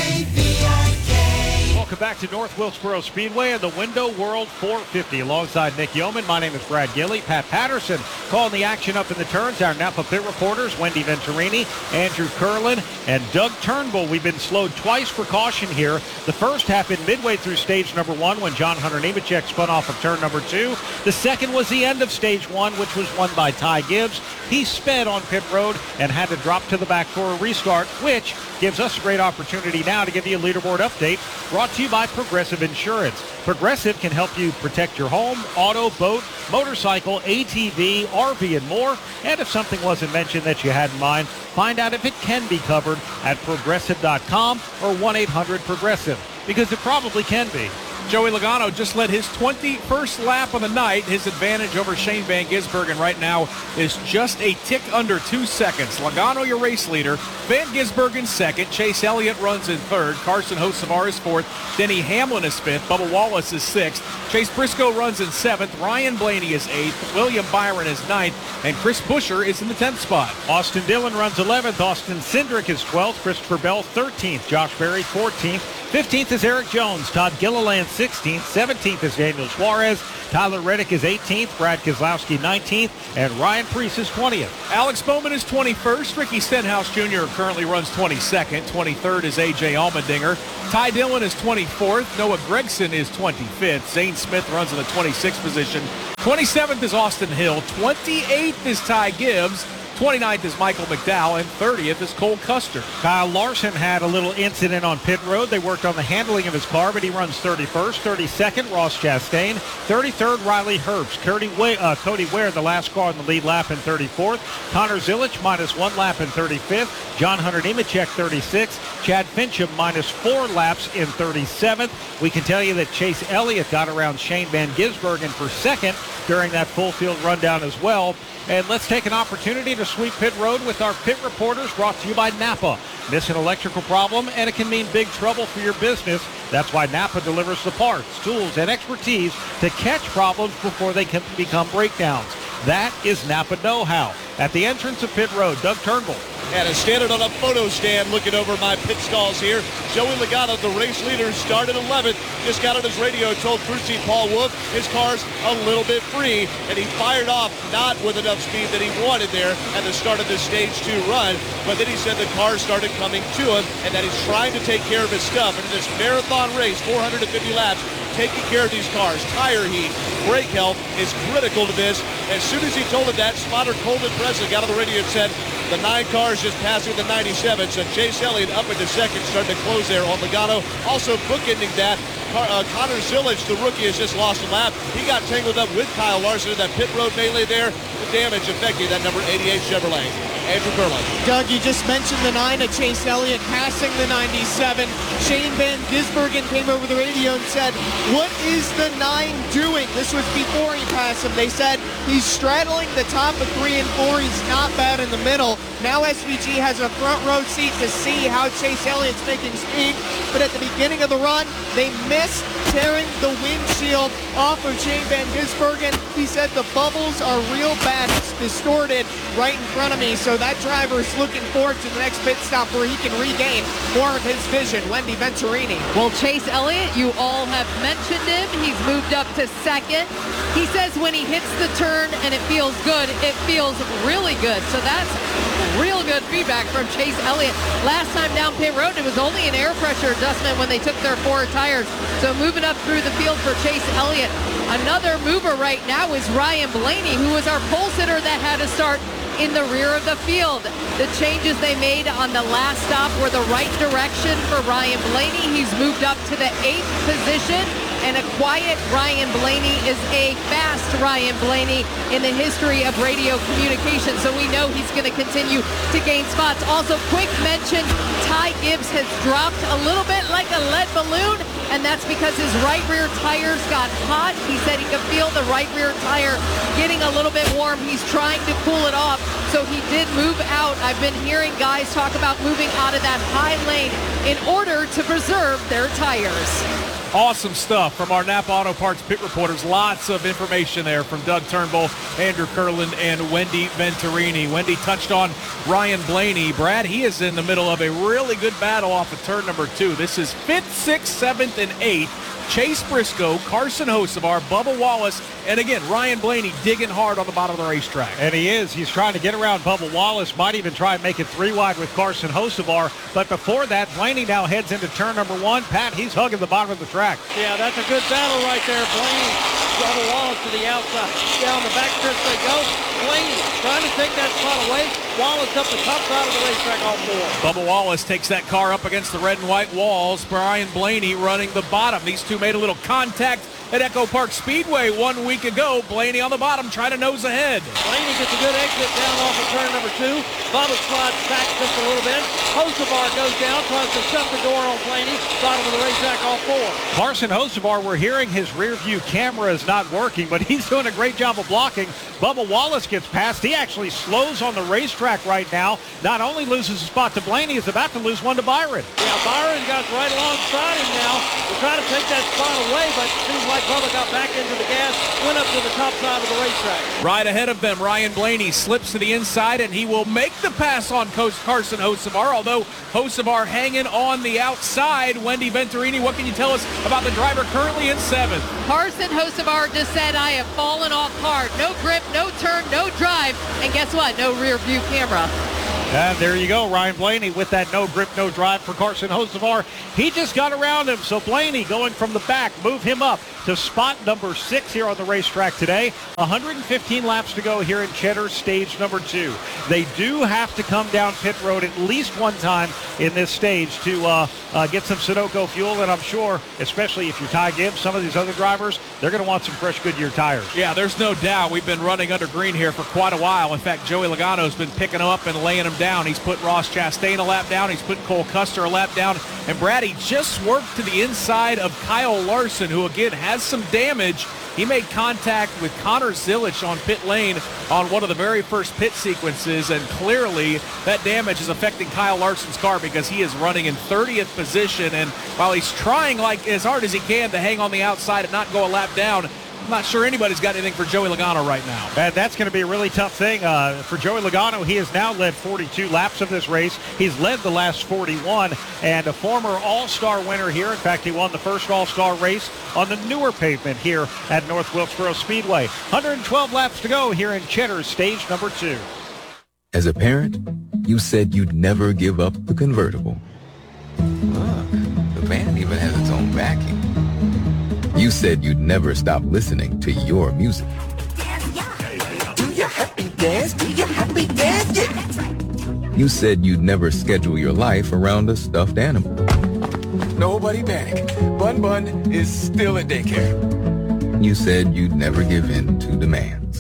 Welcome back to North Wilkesboro Speedway and the Window World 450. Alongside Nick Yeoman, my name is Brad Gilley. Pat Patterson calling the action up in the turns. Our Napa pit reporters, Wendy Venturini, Andrew Curlin, and Doug Turnbull. We've been slowed twice for caution here. The first happened midway through stage number 1 when John Hunter Nemechek spun off of turn number 2. The second was the end of stage 1, which was won by Ty Gibbs. He sped on pit road and had to drop to the back for a restart, which gives us a great opportunity now to give you a leaderboard update brought to you by Progressive Insurance. Progressive can help you protect your home, auto, boat, motorcycle, ATV, RV, and more. And if something wasn't mentioned that you had in mind, find out if it can be covered at Progressive.com or 1-800-PROGRESSIVE, because it probably can be. Joey Logano just led his 21st lap of the night. His advantage over Shane Van Gisbergen right now is just a tick under 2 seconds. Logano, your race leader. Van Gisbergen second. Chase Elliott runs in third. Carson Hocevar is fourth. Denny Hamlin is fifth. Bubba Wallace is sixth. Chase Briscoe runs in seventh. Ryan Blaney is eighth. William Byron is ninth. And Chris Buescher is in the 10th spot. Austin Dillon runs 11th. Austin Cindric is 12th. Christopher Bell 13th. Josh Berry 14th. 15th is Eric Jones. Todd Gilliland 16th. 17th is Daniel Suarez. Tyler Reddick is 18th. Brad Keselowski 19th. And Ryan Preece is 20th. Alex Bowman is 21st. Ricky Stenhouse Jr. currently runs 22nd. 23rd is A.J. Allmendinger. Ty Dillon is 24th. Noah Gragson is 25th. Zane Smith runs in the 26th position. 27th is Austin Hill. 28th is Ty Gibbs. 29th is Michael McDowell, and 30th is Cole Custer. Kyle Larson had a little incident on pit road. They worked on the handling of his car, but he runs 31st. 32nd, Ross Chastain. 33rd, Riley Herbst. Cody Ware, the last car on the lead lap, in 34th. Connor Zilic, minus 1 lap in 35th. John Hunter Nemechek, 36th. Chad Fincham, minus 4 laps in 37th. We can tell you that Chase Elliott got around Shane Van Gisbergen for second during that full field rundown as well. And let's take an opportunity to sweep pit road with our pit reporters, brought to you by Napa. Miss an electrical problem and it can mean big trouble for your business. That's why Napa delivers the parts, tools, and expertise to catch problems before they can become breakdowns. That is Napa know-how. At the entrance of pit road, Doug Turnbull. And is standing on a photo stand looking over my pit stalls here. Joey Logano, the race leader, started 11th. Just got on his radio, told crew chief Paul Wolf his car's a little bit free, and he fired off not with enough speed that he wanted there at the start of the stage 2 run. But then he said the car started coming to him and that he's trying to take care of his stuff. And in this marathon race, 450 laps, taking care of these cars, tire heat, brake health is critical to this. As soon as he told him that, spotter Coleman Presley got on the radio and said, the 9 cars just passing the 97, so Chase Elliott up into second, starting to close there on Logano. Also bookending that, Connor Zilic, the rookie, has just lost a lap. He got tangled up with Kyle Larson in that pit road melee there. The damage affecting that number 88 Chevrolet. Andrew Curlin. Doug, you just mentioned the 9 of Chase Elliott passing the 97. Shane Van Gisbergen came over the radio and said, what is the 9 doing? This was before he passed him. They said he's straddling the top of 3 and 4. He's not bad in the middle. Now SVG has a front row seat to see how Chase Elliott's making speed. But at the beginning of the run, they missed tearing the windshield off of Shane Van Gisbergen. He said the bubbles are real bad. It's distorted right in front of me. So that driver is looking forward to the next pit stop where he can regain more of his vision. Wendy Venturini. Well, Chase Elliott, you all have mentioned him. He's moved up to second. He says when he hits the turn and it feels good, it feels really good. So that's real good feedback from Chase Elliott. Last time down pit road, it was only an air pressure adjustment when they took their 4 tires. So moving up through the field for Chase Elliott. Another mover right now is Ryan Blaney, who was our pole sitter that had to start in the rear of the field. The changes they made on the last stop were the right direction for Ryan Blaney. He's moved up to the 8th position, and a quiet Ryan Blaney is a fast Ryan Blaney in the history of radio communication, so we know he's going to continue to gain spots. Also, quick mention, Ty Gibbs has dropped a little bit like a lead balloon, and that's because his right rear tires got hot. He said he could feel the right rear tire getting a little bit warm. He's trying to cool it off, so he did move out. I've been hearing guys talk about moving out of that high lane in order to preserve their tires. Awesome stuff from our Napa Auto Parts pit reporters. Lots of information there from Doug Turnbull, Andrew Curlin, and Wendy Venturini. Wendy touched on Ryan Blaney. Brad, he is in the middle of a really good battle off of turn number 2. This is 5th, 6th, 7th, and 8th. Chase Briscoe, Carson Hocevar, Bubba Wallace, and again, Ryan Blaney digging hard on the bottom of the racetrack. And he is. He's trying to get around Bubba Wallace. Might even try and make it 3 wide with Carson Hocevar. But before that, Blaney now heads into turn number 1. Pat, he's hugging the bottom of the track. Yeah, that's a good battle right there. Blaney, Bubba Wallace to the outside. Down the back stretch they go. Blaney trying to take that spot away. Wallace up the top side of the racetrack all 4. Bubba Wallace takes that car up against the red and white walls. Brian Blaney running the bottom. These two made a little contact at Echo Park Speedway 1 week ago. Blaney on the bottom trying to nose ahead. Blaney gets a good exit down off of turn number 2. Bubba slides back just a little bit. Hocevar goes down, tries to shut the door on Blaney. Bottom of the racetrack, all 4. Carson Hocevar, we're hearing his rear view camera is not working, but he's doing a great job of blocking. Bubba Wallace gets past. He actually slows on the racetrack right now. Not only loses a spot to Blaney, he's about to lose one to Byron. Yeah, Byron got right alongside him now. We're trying to take that spot away, but it seems like Bubba got back into the gas, went up to the top side of the racetrack. Right ahead of them, Ryan Blaney slips to the inside, and he will make the pass on Carson Hocevar, although Hocevar hanging on the outside. Wendy Venturini, what can you tell us about the driver currently in 7th? Carson Hocevar just said, I have fallen off hard. No grip, no turn, no drive, and guess what? No rear view camera. And there you go, Ryan Blaney with that no grip, no drive for Carson Hocevar. He just got around him, so Blaney going from the back, move him up to spot number 6 here on the racetrack today. 115 laps to go here in Cheddar stage number 2. They do have to come down pit road at least one time in this stage to get some Sunoco fuel, and I'm sure, especially if you're Ty Gibbs, some of these other drivers, they're going to want some fresh Goodyear tires. Yeah, there's no doubt. We've been running under green here for quite a while. In fact, Joey Logano's been picking them up and laying them down. He's put Ross Chastain a lap down. He's put Cole Custer a lap down. And Brady just swerved to the inside of Kyle Larson, who again has some damage. He made contact with Connor Zilich on pit lane on one of the very first pit sequences, and clearly that damage is affecting Kyle Larson's car because he is running in 30th position, and while he's trying like as hard as he can to hang on the outside and not go a lap down, I'm not sure anybody's got anything for Joey Logano right now. And that's going to be a really tough thing for Joey Logano. He has now led 42 laps of this race. He's led the last 41, and a former All-Star winner here. In fact, he won the first All-Star race on the newer pavement here at North Wilkesboro Speedway. 112 laps to go here in Cheddar stage number 2. As a parent, you said you'd never give up the convertible. Look, the van even has its own vacuum. You said you'd never stop listening to your music. Do you happy dance? Do you happy dance? Yeah. You said you'd never schedule your life around a stuffed animal. Nobody panic. Bun Bun is still at daycare. You said you'd never give in to demands.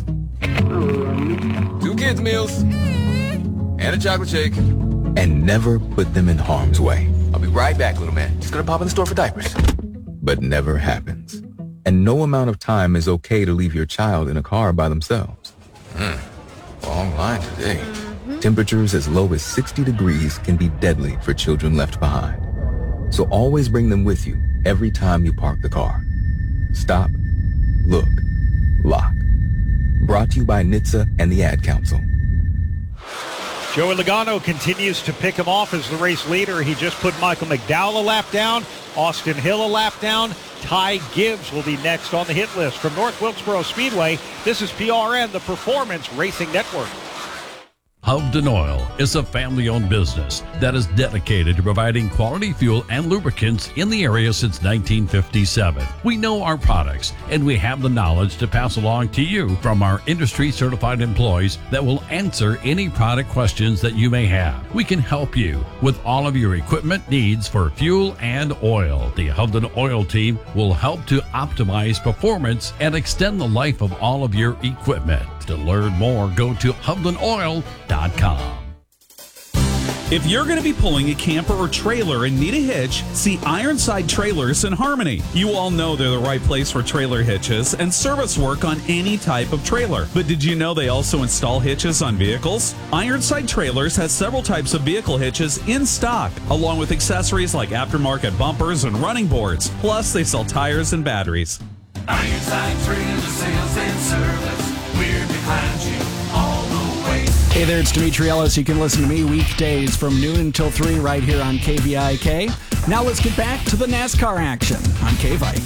2 kids' meals and a chocolate shake. And never put them in harm's way. I'll be right back, little man. Just gonna pop in the store for diapers. But never happens. And no amount of time is okay to leave your child in a car by themselves. Long line today. Temperatures as low as 60 degrees can be deadly for children left behind. So always bring them with you every time you park the car. Stop, look, lock. Brought to you by NHTSA and the Ad Council. Joey Logano continues to pick him off as the race leader. He just put Michael McDowell a lap down, Austin Hill a lap down. Ty Gibbs will be next on the hit list. From North Wilkesboro Speedway, this is PRN, the Performance Racing Network. Hovden Oil is a family-owned business that is dedicated to providing quality fuel and lubricants in the area since 1957. We know our products, and we have the knowledge to pass along to you from our industry-certified employees that will answer any product questions that you may have. We can help you with all of your equipment needs for fuel and oil. The Hovden Oil team will help to optimize performance and extend the life of all of your equipment. To learn more, go to HovdenOil.com. If you're going to be pulling a camper or trailer and need a hitch, see Ironside Trailers in Harmony. You all know they're the right place for trailer hitches and service work on any type of trailer. But did you know they also install hitches on vehicles? Ironside Trailers has several types of vehicle hitches in stock, along with accessories like aftermarket bumpers and running boards. Plus, they sell tires and batteries. Ironside Trailer Sales and Service. We're behind you all the way. Hey there, it's Dimitri Ellis. You can listen to me weekdays from noon until 3 right here on KVIK. Now let's get back to the NASCAR action on KVIK.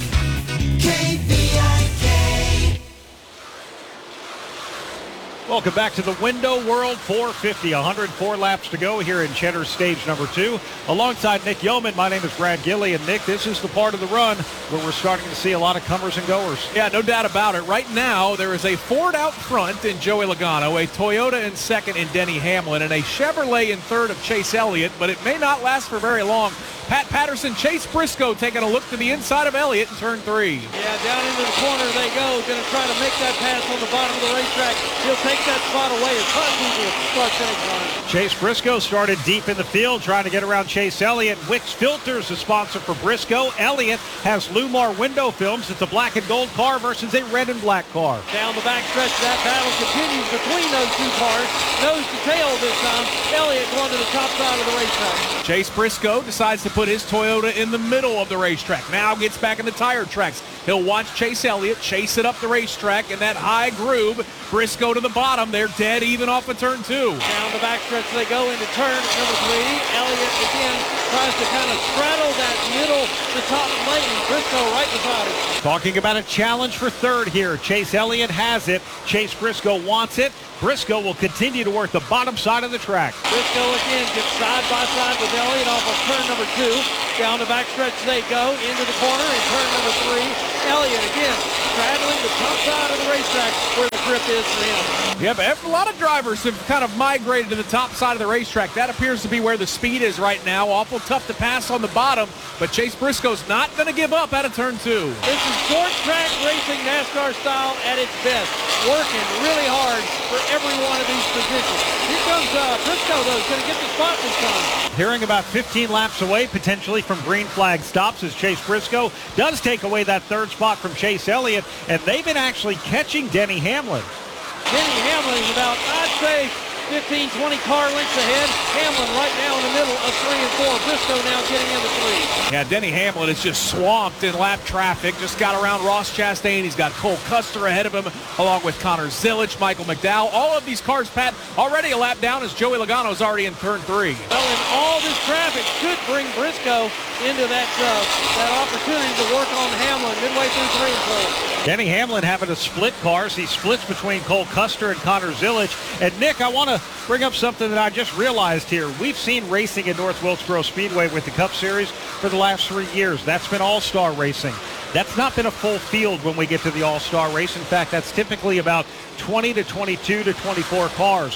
KVIK. Welcome back to the Window World 450. 104 laps to go here in Cheddar stage number 2. Alongside Nick Yeoman, my name is Brad Gilly. And Nick, this is the part of the run where we're starting to see a lot of comers and goers. Yeah, no doubt about it. Right now, there is a Ford out front in Joey Logano, a Toyota in second in Denny Hamlin, and a Chevrolet in third of Chase Elliott, but it may not last for very long. Pat Patterson, Chase Briscoe taking a look to the inside of Elliott in turn 3. Yeah, down into the corner they go. Going to try to make that pass on the bottom of the racetrack. He'll take that spot away as people start finish line. Chase Briscoe started deep in the field trying to get around Chase Elliott. Wix Filters, the sponsor for Briscoe. Elliott has Lumar window films. It's a black and gold car versus a red and black car. Down the backstretch, that battle continues between those two cars. Nose to tail this time. Elliott going to the top side of the racetrack. Chase Briscoe decides to put his Toyota in the middle of the racetrack. Now gets back in the tire tracks. He'll watch Chase Elliott chase it up the racetrack in that high groove. Briscoe to the bottom. They're dead even off of turn 2. Down the backstretch they go into turn number 3. Elliott again tries to kind of straddle that middle to top lane. Briscoe right beside him. Talking about a challenge for third here. Chase Elliott has it. Chase Briscoe wants it. Briscoe will continue to work the bottom side of the track. Briscoe again gets side by side with Elliott off of turn number 2. Down the backstretch they go into the corner in turn number 3. Elliott again straddling the top side of the racetrack where the grip is for him. Yeah, but a lot of drivers have kind of migrated to the top side of the racetrack. That appears to be where the speed is right now. Awful tough to pass on the bottom, but Chase Briscoe's not going to give up out of turn 2. This is short track racing NASCAR style at its best. Working really hard for every one of these positions. Here comes Briscoe, though. He's going to get the spot this time. Hearing about 15 laps away, potentially from green flag stops, as Chase Briscoe does take away that third spot from Chase Elliott, and they've been actually catching Denny Hamlin. Denny Hamlin is about, I'd say, 15, 20 car lengths ahead. Hamlin right now in the middle of 3 and 4. Briscoe now getting into 3. Yeah, Denny Hamlin is just swamped in lap traffic. Just got around Ross Chastain. He's got Cole Custer ahead of him, along with Connor Zilisch, Michael McDowell. All of these cars, Pat, already a lap down as Joey Logano's already in turn 3. Well, and all this traffic should bring Briscoe into that opportunity to work on Hamlin midway through 3 and 4. Denny Hamlin having to split cars. He splits between Cole Custer and Connor Zilisch. And Nick, I want to bring up something that I just realized here. We've seen racing at North Wilkesboro Speedway with the Cup Series for the last 3 years. That's been all-star racing. That's not been a full field when we get to the all-star race. In fact, that's typically about 20 to 22 to 24 cars.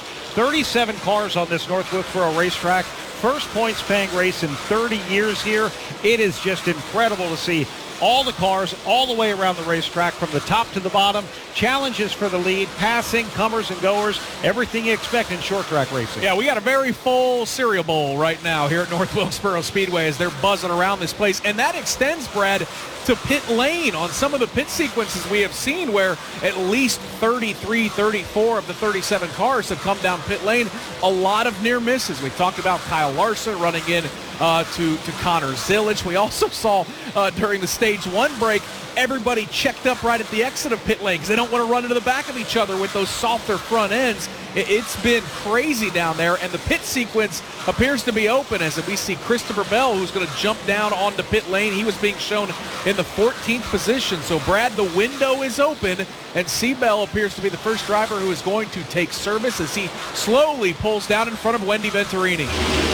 37 cars on this North Wilkesboro racetrack. First points-paying race in 30 years here. It is just incredible to see all the cars all the way around the racetrack from the top to the bottom. Challenges for the lead, passing, comers and goers, everything you expect in short track racing. Yeah, we got a very full cereal bowl right now here at North Wilkesboro Speedway as they're buzzing around this place. And that extends, Brad, to pit lane on some of the pit sequences we have seen where at least 33, 34 of the 37 cars have come down pit lane. A lot of near misses. We talked about Kyle Larson running in to Connor Zilisch. We also saw during the stage 1 break, everybody checked up right at the exit of pit lane because they don't want to run into the back of each other with those softer front ends. It's been crazy down there, and the pit sequence appears to be open as we see Christopher Bell, who's going to jump down onto pit lane. He was being shown in the 14th position. So, Brad, the window is open, and C. Bell appears to be the first driver who is going to take service as he slowly pulls down in front of Wendy Venturini.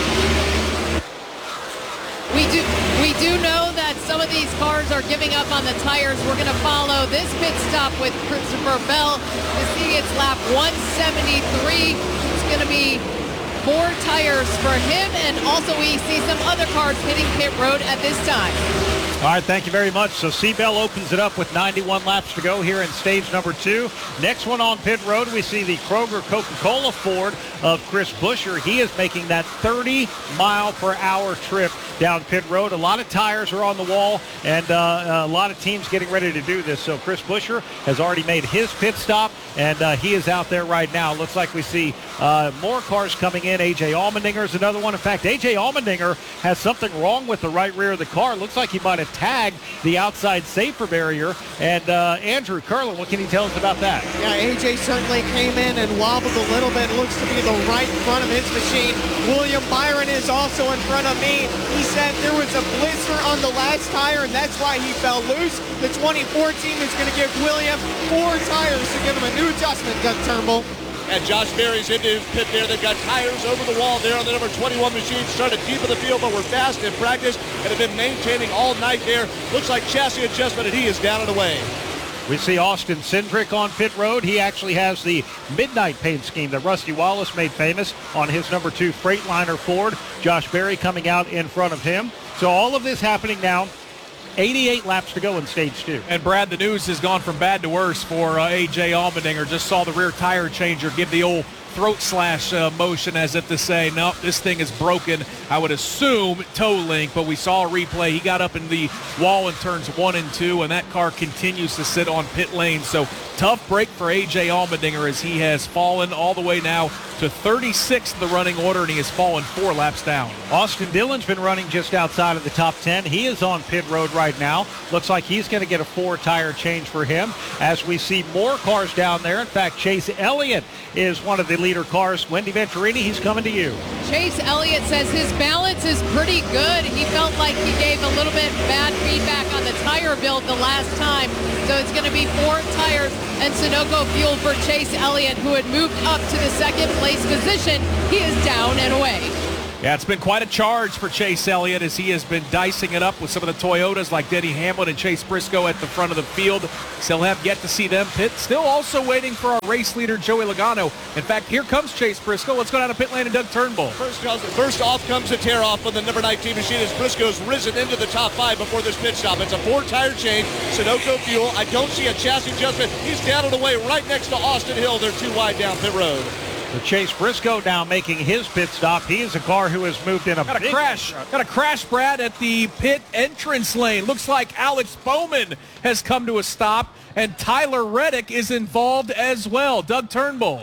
We do know that some of these cars are giving up on the tires. We're going to follow this pit stop with Christopher Bell to see it's lap 173. It's going to be 4 tires for him, and also we see some other cars hitting pit road at this time. All right, thank you very much. So C-Bell opens it up with 91 laps to go here in stage number 2. Next one on pit road, we see the Kroger Coca-Cola Ford of Chris Buescher. He is making that 30-mile-per-hour trip down pit road. A lot of tires are on the wall, and a lot of teams getting ready to do this. So Chris Buescher has already made his pit stop, and he is out there right now. Looks like we see more cars coming in. A.J. Allmendinger is another one. In fact, A.J. Allmendinger has something wrong with the right rear of the car. Looks like he might have tagged the outside safer barrier. And Andrew Curlin, what can you tell us about that? Yeah, A.J. certainly came in and wobbled a little bit. Looks to be the right front of his machine. William Byron is also in front of me. He said there was a blister on the last tire, and that's why he fell loose. The 2014 is going to give William 4 tires to give him a new adjustment, Doug Turnbull. And Josh Berry's into his pit there. They've got tires over the wall there on the number 21 machine. Started deep in the field, but were fast in practice and have been maintaining all night there. Looks like chassis adjustment, and he is down and away. We see Austin Cindric on pit road. He actually has the midnight paint scheme that Rusty Wallace made famous on his number 2 Freightliner Ford. Josh Berry coming out in front of him. So all of this happening now. 88 laps to go in stage 2. And Brad, the news has gone from bad to worse for A.J. Allmendinger. Just saw the rear tire changer give the old throat slash motion as if to say, nope, this thing is broken. I would assume toe link, but we saw a replay. He got up in the wall in turns 1 and 2, and that car continues to sit on pit lane. So tough break for A.J. Allmendinger as he has fallen all the way now to 36th in the running order, and he has fallen 4 laps down. Austin Dillon's been running just outside of the top 10. He is on pit road right now. Looks like he's going to get a 4-tire change for him as we see more cars down there. In fact, Chase Elliott is one of the leader cars. Wendy Venturini, he's coming to you. Chase Elliott says his balance is pretty good. He felt like he gave a little bit bad feedback on the tire build the last time. So it's going to be 4 tires and Sunoco fuel for Chase Elliott, who had moved up to the second place position. He is down and away. Yeah, it's been quite a charge for Chase Elliott as he has been dicing it up with some of the Toyotas like Denny Hamlin and Chase Briscoe at the front of the field. Still have yet to see them pit. Still also waiting for our race leader, Joey Logano. In fact, here comes Chase Briscoe. Let's go down to pit lane and Doug Turnbull. First off comes a tear-off on the number 19 machine as Briscoe's risen into the top 5 before this pit stop. It's a 4-tire change, Sunoco fuel. I don't see a chassis adjustment. He's down and away right next to Austin Hill. They're too wide down pit road. The Chase Briscoe now making his pit stop. He is a car who has moved in Got a crash, Brad, at the pit entrance lane. Looks like Alex Bowman has come to a stop, and Tyler Reddick is involved as well. Doug Turnbull.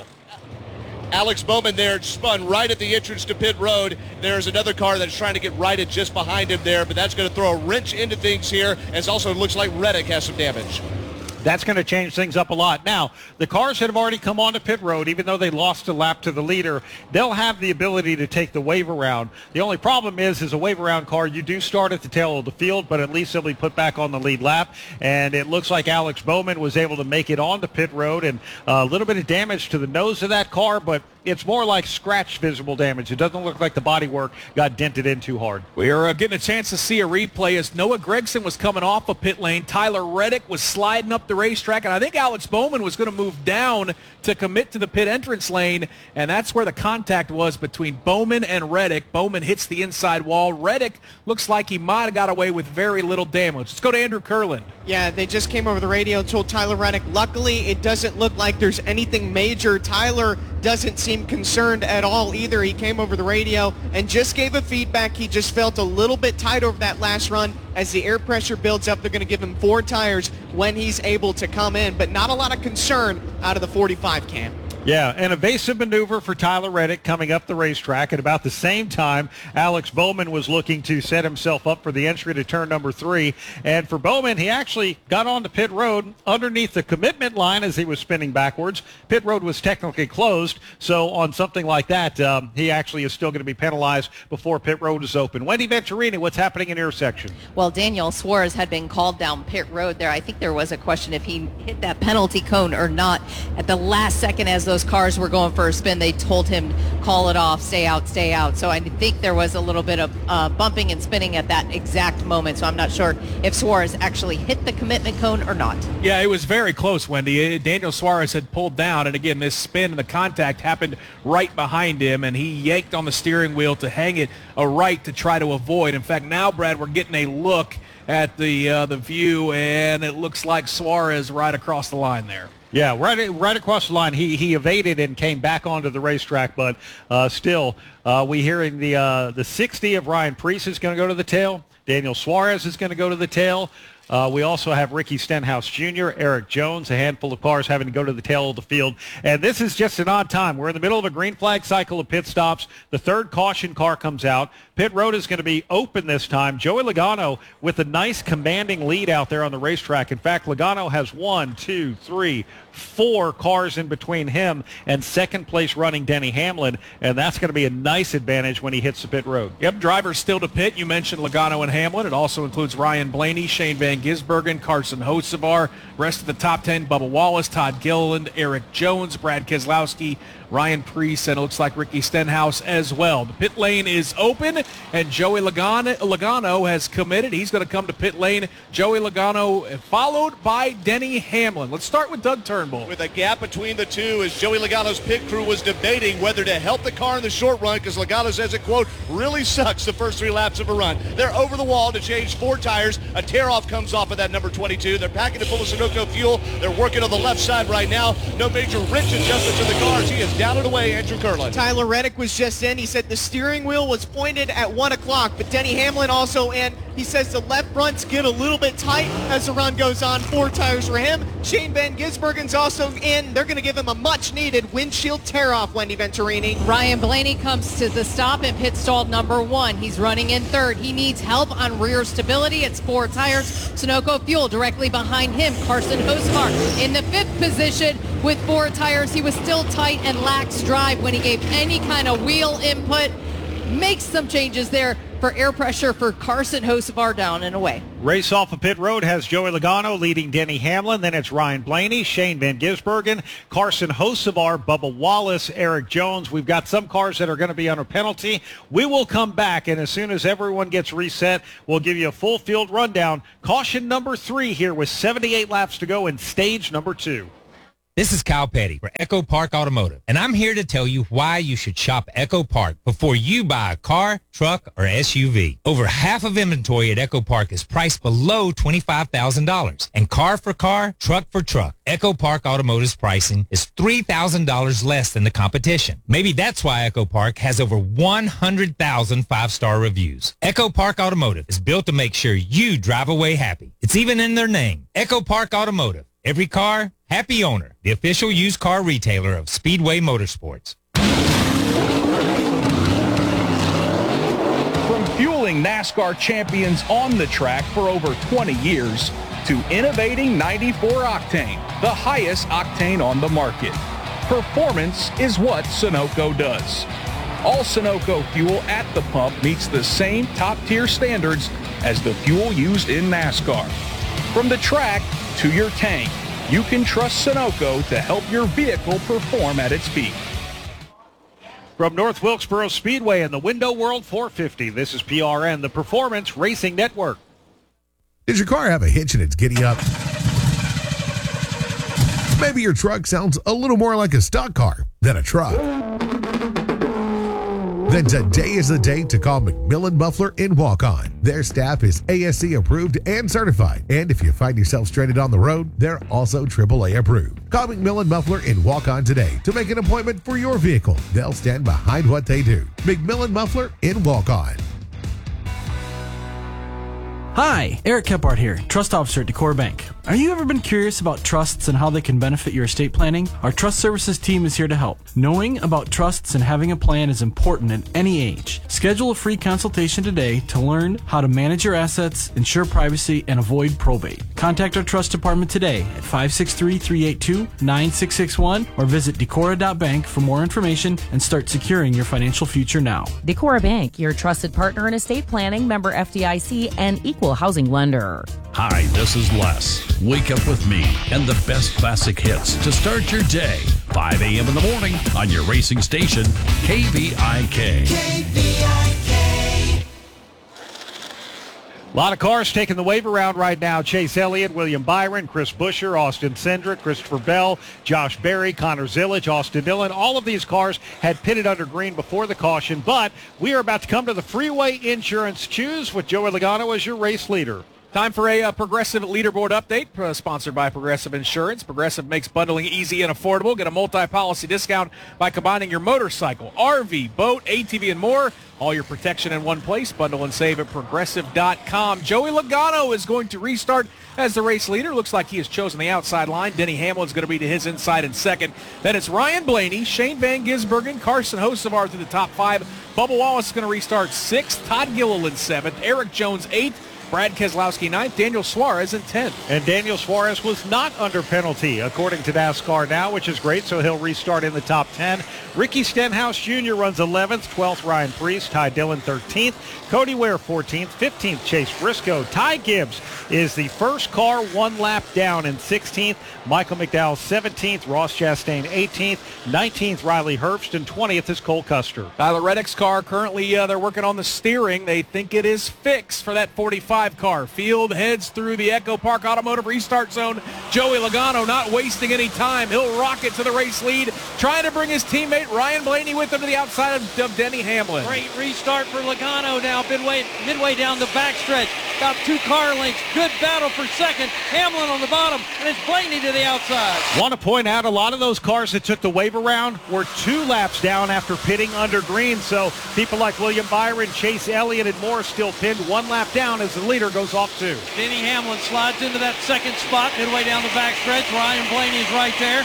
Alex Bowman there spun right at the entrance to pit road. There's another car that's trying to get righted just behind him there, but that's going to throw a wrench into things here, as also looks like Reddick has some damage. That's going to change things up a lot. Now, the cars that have already come onto pit road, even though they lost a lap to the leader, they'll have the ability to take the wave around. The only problem is a wave around car, you do start at the tail of the field, but at least they'll be put back on the lead lap. And it looks like Alex Bowman was able to make it onto pit road, and a little bit of damage to the nose of that car, but it's more like scratch visible damage. It doesn't look like the bodywork got dented in too hard. We are getting a chance to see a replay as Noah Gragson was coming off of pit lane. Tyler Reddick was sliding up the racetrack, and I think Alex Bowman was going to move down to commit to the pit entrance lane, and that's where the contact was between Bowman and Reddick. Bowman hits the inside wall. Reddick looks like he might have got away with very little damage. Let's go to Andrew Kurland. Yeah, they just came over the radio and told Tyler Reddick, luckily it doesn't look like there's anything major. Tyler doesn't seem concerned at all either. He came over the radio and just gave a feedback. He just felt a little bit tight over that last run. As the air pressure builds up, they're going to give him 4 tires when he's able to come in, but not a lot of concern out of the 45 cam. Yeah, an evasive maneuver for Tyler Reddick coming up the racetrack. At about the same time, Alex Bowman was looking to set himself up for the entry to turn number 3. And for Bowman, he actually got onto pit road underneath the commitment line as he was spinning backwards. Pit road was technically closed, so on something like that, he actually is still going to be penalized before pit road is open. Wendy Venturini, what's happening in intersection? Well, Daniel Suarez had been called down pit road there. I think there was a question if he hit that penalty cone or not. At the last second as those cars were going for a spin, they told him, call it off, stay out, stay out. So I think there was a little bit of bumping and spinning at that exact moment. So I'm not sure if Suarez actually hit the commitment cone or not. Yeah, it was very close, Wendy. Daniel Suarez had pulled down, and again, this spin and the contact happened right behind him, and he yanked on the steering wheel to hang it a right to try to avoid. In fact, now, Brad, we're getting a look at the view, and it looks like Suarez right across the line there. Yeah, right across the line. He evaded and came back onto the racetrack, but still, we hearing the 60 of Ryan Preece is going to go to the tail. Daniel Suarez is going to go to the tail. We also have Ricky Stenhouse Jr., Eric Jones, a handful of cars having to go to the tail of the field. And this is just an odd time. We're in the middle of a green flag cycle of pit stops. The third caution car comes out. Pit road is going to be open this time. Joey Logano with a nice commanding lead out there on the racetrack. In fact, Logano has 4 cars in between him and second place running Denny Hamlin, and that's going to be a nice advantage when he hits the pit road. Yep, drivers still to pit. You mentioned Logano and Hamlin. It also includes Ryan Blaney, Shane Van Van Gisbergen, Carson Hocevar. Rest of the top 10, Bubba Wallace, Todd Gilliland, Eric Jones, Brad Keselowski, Ryan Preece, and it looks like Ricky Stenhouse as well. The pit lane is open, and Joey Logano has committed. He's going to come to pit lane. Joey Logano followed by Denny Hamlin. Let's start with Doug Turnbull. With a gap between the two as Joey Logano's pit crew was debating whether to help the car in the short run because Logano says it, quote, really sucks the first 3 laps of a run. They're over the wall to change 4 tires. A tear-off comes off of that number 22. They're packing it full of Sunoco fuel. They're working on the left side right now. No major wrench adjustment to the cars. He is down and away, Andrew Kurland. Tyler Reddick was just in. He said the steering wheel was pointed at 1 o'clock, but Denny Hamlin also in. He says the left fronts get a little bit tight as the run goes on. 4 tires for him. Shane Van Gisbergen's also in. They're going to give him a much-needed windshield tear-off, Wendy Venturini. Ryan Blaney comes to the stop in pit stall number 1. He's running in third. He needs help on rear stability. It's 4 tires. Sunoco fuel directly behind him. Carson Hocevar in the 5th position with 4 tires. He was still tight and lax drive when he gave any kind of wheel input. Makes some changes there for air pressure for Carson Hocevar down and away. Race off of pit road has Joey Logano leading Denny Hamlin. Then it's Ryan Blaney, Shane Van Gisbergen, Carson Hocevar, Bubba Wallace, Eric Jones. We've got some cars that are going to be under penalty. We will come back, and as soon as everyone gets reset, we'll give you a full field rundown. Caution number 3 here with 78 laps to go in stage number 2. This is Kyle Petty for Echo Park Automotive, and I'm here to tell you why you should shop Echo Park before you buy a car, truck, or SUV. Over half of inventory at Echo Park is priced below $25,000, and car for car, truck for truck. Echo Park Automotive's pricing is $3,000 less than the competition. Maybe that's why Echo Park has over 100,000 5-star reviews. Echo Park Automotive is built to make sure you drive away happy. It's even in their name, Echo Park Automotive. Every car, happy owner. The official used car retailer of Speedway Motorsports. From fueling NASCAR champions on the track for over 20 years to innovating 94 octane, the highest octane on the market. Performance is what Sunoco does. All Sunoco fuel at the pump meets the same top-tier standards as the fuel used in NASCAR. From the track to your tank, you can trust Sunoco to help your vehicle perform at its peak. From North Wilkesboro Speedway and the Window World 450, this is PRN, the Performance Racing Network. Does your car have a hitch and it's giddy up? Maybe your truck sounds a little more like a stock car than a truck. Then today is the day to call McMillan Muffler in Walk-On. Their staff is ASC approved and certified. And if you find yourself stranded on the road, they're also AAA approved. Call McMillan Muffler in Walk-On today to make an appointment for your vehicle. They'll stand behind what they do. McMillan Muffler in Walk-On. Hi, Eric Kephart here, Trust Officer at Decor Bank. Are you ever been curious about trusts and how they can benefit your estate planning? Our Trust Services team is here to help. Knowing about trusts and having a plan is important at any age. Schedule a free consultation today to learn how to manage your assets, ensure privacy, and avoid probate. Contact our Trust Department today at 563-382-9661 or visit Decora.bank for more information and start securing your financial future now. Decora Bank, your trusted partner in estate planning, member FDIC, and equal housing lender. Hi, this is Les. Wake up with me and the best classic hits to start your day. 5 a.m. in the morning on your racing station, KVIK. KVIK. A lot of cars taking the wave around right now. Chase Elliott, William Byron, Chris Buescher, Austin Cindric, Christopher Bell, Josh Berry, Connor Zillage, Austin Dillon. All of these cars had pitted under green before the caution, but we are about to come to the Freeway Insurance Choose with Joey Logano as your race leader. Time for a Progressive leaderboard update, sponsored by Progressive Insurance. Progressive makes bundling easy and affordable. Get a multi-policy discount by combining your motorcycle, RV, boat, ATV, and more. All your protection in one place. Bundle and save at Progressive.com. Joey Logano is going to restart as the race leader. Looks like he has chosen the outside line. Denny Hamlin's going to be to his inside in second. Then it's Ryan Blaney, Shane Van Gisbergen, Carson Hocevar through the top 5. Bubba Wallace is going to restart 6th. Todd Gilliland 7th. Eric Jones 8th. Brad Keselowski 9th, Daniel Suarez in 10th. And Daniel Suarez was not under penalty, according to NASCAR now, which is great, so he'll restart in the top 10. Ricky Stenhouse Jr. runs 11th, 12th Ryan Preece, Ty Dillon 13th, Cody Ware 14th, 15th Chase Briscoe. Ty Gibbs is the first car one lap down in 16th, Michael McDowell 17th, Ross Chastain 18th, 19th Riley Herbst, and 20th is Cole Custer. Tyler Reddick's car currently, they're working on the steering. They think it is fixed for that 45 car. Field heads through the Echo Park Automotive restart zone. Joey Logano not wasting any time. He'll rocket to the race lead, trying to bring his teammate Ryan Blaney with him to the outside of Denny Hamlin. Great restart for Logano now, midway down the backstretch. About 2 car lengths. Good battle for second. Hamlin on the bottom, and it's Blaney to the outside. Want to point out a lot of those cars that took the wave around were 2 laps down after pitting under green. So people like William Byron, Chase Elliott, and more still pinned 1 lap down as the leader goes off 2. Denny Hamlin slides into that second spot midway down the backstretch. Ryan Blaney is right there.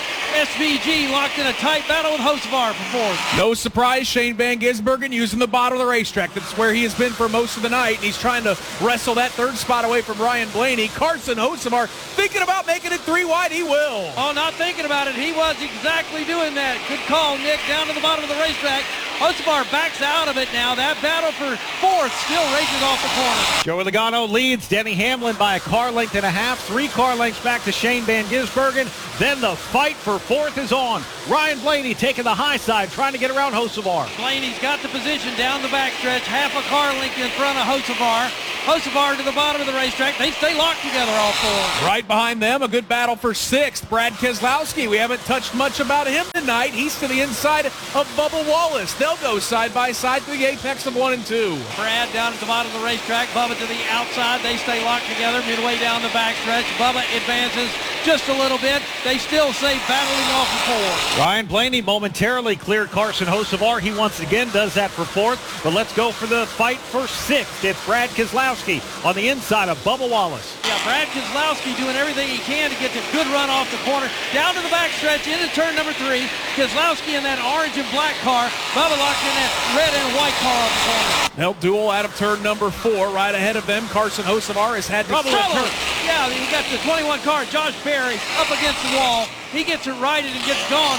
SVG locked in a tight battle with Hocevar for 4th. No surprise, Shane Van Gisbergen using the bottom of the racetrack. That's where he has been for most of the night, and he's trying to wrestle that 3rd spot away from Ryan Blaney. Carson Hocevar thinking about making it 3 wide. He will. Oh, not thinking about it. He was exactly doing that. Good call, Nick, down to the bottom of the racetrack. Hocevar backs out of it now. That battle for 4th still races off the corner. Joey Logano leads Denny Hamlin by a car length and a half. 3 car lengths back to Shane Van Gisbergen. Then the fight for 4th is on. Ryan Blaney taking the high side, trying to get around Hocevar. Blaney's got the position down the backstretch, half a car length in front of Hocevar. Hocevar to the bottom of the racetrack. They stay locked together, all 4. Right behind them, a good battle for 6th. Brad Keselowski. We haven't touched much about him tonight. He's to the inside of Bubba Wallace. They'll go side by side to the apex of 1 and 2. Brad down at the bottom of the racetrack. Bubba to the outside. They stay locked together midway down the backstretch. Bubba advances just a little bit. They still stay battling off the 4. Ryan Blaney momentarily cleared Carson Hocevar. He once again does that for 4th. But let's go for the fight for 6th. It's Brad Keselowski on the inside of Bubba Wallace. Yeah, Brad Keselowski doing everything he can to get the good run off the corner. Down to the backstretch into turn number 3. Keselowski in that orange and black car. Bubba locked in that red and white car off the corner. They'll duel out of turn number 4. Right ahead of them, Carson Hocevar has had to trouble. Yeah, you got the 21 car, Josh Berry, up against the wall. He gets it righted and gets gone.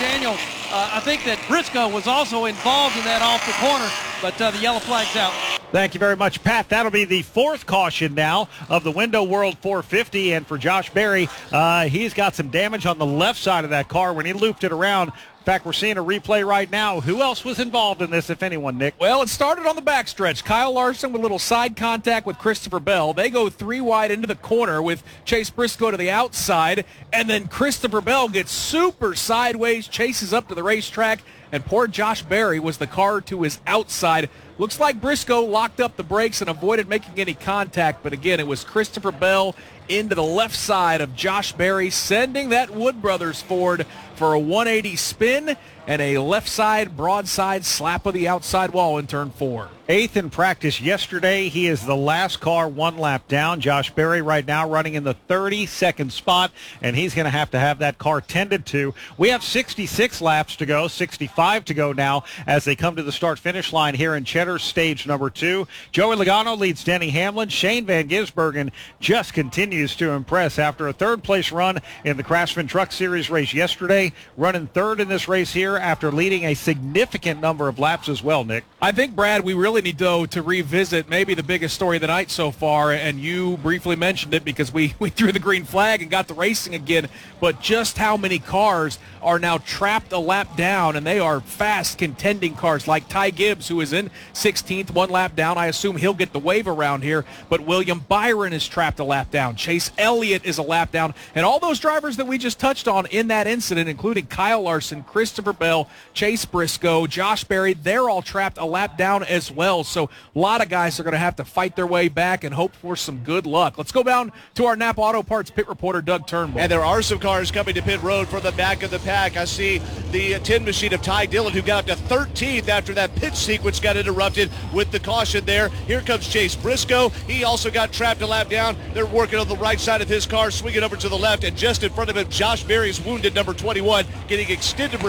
I think that Briscoe was also involved in that off the corner, but the yellow flag's out. Thank you very much, Pat. That'll be the 4th caution now of the Window World 450. And for Josh Berry, he's got some damage on the left side of that car when he looped it around. In fact, we're seeing a replay right now. Who else was involved in this, if anyone, Nick? Well, it started on the backstretch. Kyle Larson with a little side contact with Christopher Bell. They go 3 wide into the corner with Chase Briscoe to the outside. And then Christopher Bell gets super sideways, chases up to the racetrack. And poor Josh Berry was the car to his outside. Looks like Briscoe locked up the brakes and avoided making any contact. But again, it was Christopher Bell into the left side of Josh Berry, sending that Wood Brothers Ford for a 180 spin and a left side broadside slap of the outside wall in turn 4. 8th in practice yesterday. He is the last car 1 lap down. Josh Berry right now running in the 32nd spot, and he's going to have that car tended to. We have 66 laps to go, 65 to go now as they come to the start-finish line here in Cheddar's stage number 2. Joey Logano leads Denny Hamlin. Shane Van Gisbergen just continues to impress after a 3rd-place run in the Craftsman Truck Series race yesterday, running 3rd in this race here after leading a significant number of laps as well, Nick. I think, Brad, we really need, though, to revisit maybe the biggest story of the night so far, and you briefly mentioned it because we threw the green flag and got the racing again, but just how many cars are now trapped a lap down, and they are fast contending cars like Ty Gibbs, who is in 16th, 1 lap down. I assume he'll get the wave around here, but William Byron is trapped a lap down. Chase Elliott is a lap down, and all those drivers that we just touched on in that incident, including Kyle Larson, Christopher Bell, Chase Briscoe, Josh Berry, they're all trapped a lap down as well. So a lot of guys are going to have to fight their way back and hope for some good luck. Let's go down to our Napa Auto Parts pit reporter, Doug Turnbull. And there are some cars coming to pit road from the back of the pack. I see the tin machine of Ty Dillon, who got up to 13th after that pit sequence got interrupted with the caution there. Here comes Chase Briscoe. He also got trapped a lap down. They're working on the right side of his car, swinging over to the left, and just in front of him, Josh Berry's wounded number 21, getting extended repairs there.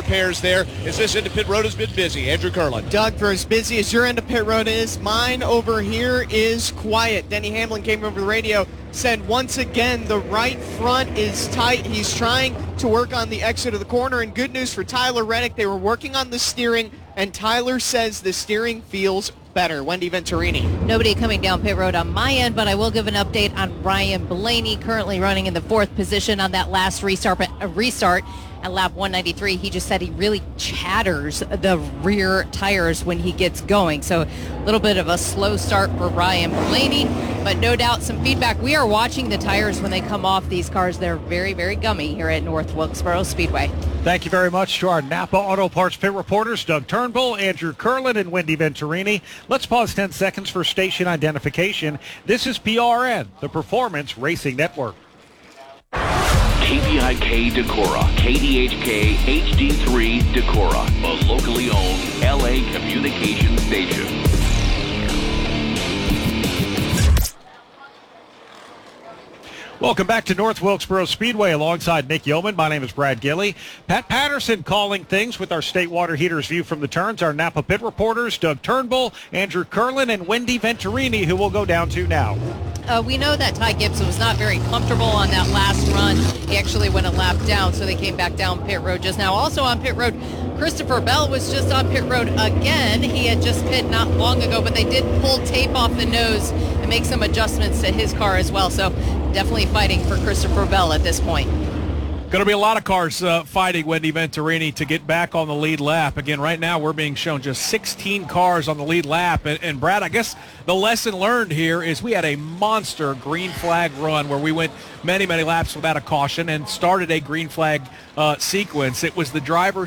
there as this end of pit road has been busy. Andrew Curlin. Doug, for as busy as your end of pit road is, mine over here is quiet. Denny Hamlin came over the radio, said once again the right front is tight. He's trying to work on the exit of the corner, and good news for Tyler Reddick. They were working on the steering, and Tyler says the steering feels better. Wendy Venturini. Nobody coming down pit road on my end, but I will give an update on Ryan Blaney, currently running in the 4th position on that last restart at lap 193. He just said he really chatters the rear tires when he gets going. So a little bit of a slow start for Ryan Blaney, but no doubt some feedback. We are watching the tires when they come off these cars. They're very, very gummy here at North Wilkesboro Speedway. Thank you very much to our Napa Auto Parts pit reporters, Doug Turnbull, Andrew Curlin, and Wendy Venturini. Let's pause 10 seconds for station identification. This is PRN, the Performance Racing Network. KVIK Decorah, KDHK HD3 Decorah, a locally owned LA communication station. Welcome back to North Wilkesboro Speedway alongside Nick Yeoman. My name is Brad Gilley. Pat Patterson calling things with our State Water Heaters view from the turns. Our Napa pit reporters, Doug Turnbull, Andrew Curlin, and Wendy Venturini, who we'll go down to now. We know that Ty Gibson was not very comfortable on that last run. He actually went a lap down, so they came back down pit road just now. Also on pit road, Christopher Bell was just on pit road again. He had just pit not long ago, but they did pull tape off the nose and make some adjustments to his car as well. So definitely fighting for Christopher Bell at this point. Going to be a lot of cars fighting Wendy Venturini to get back on the lead lap. Again, right now we're being shown just 16 cars on the lead lap. And Brad, I guess the lesson learned here is we had a monster green flag run where we went many, many laps without a caution and started a green flag sequence. It was the driver's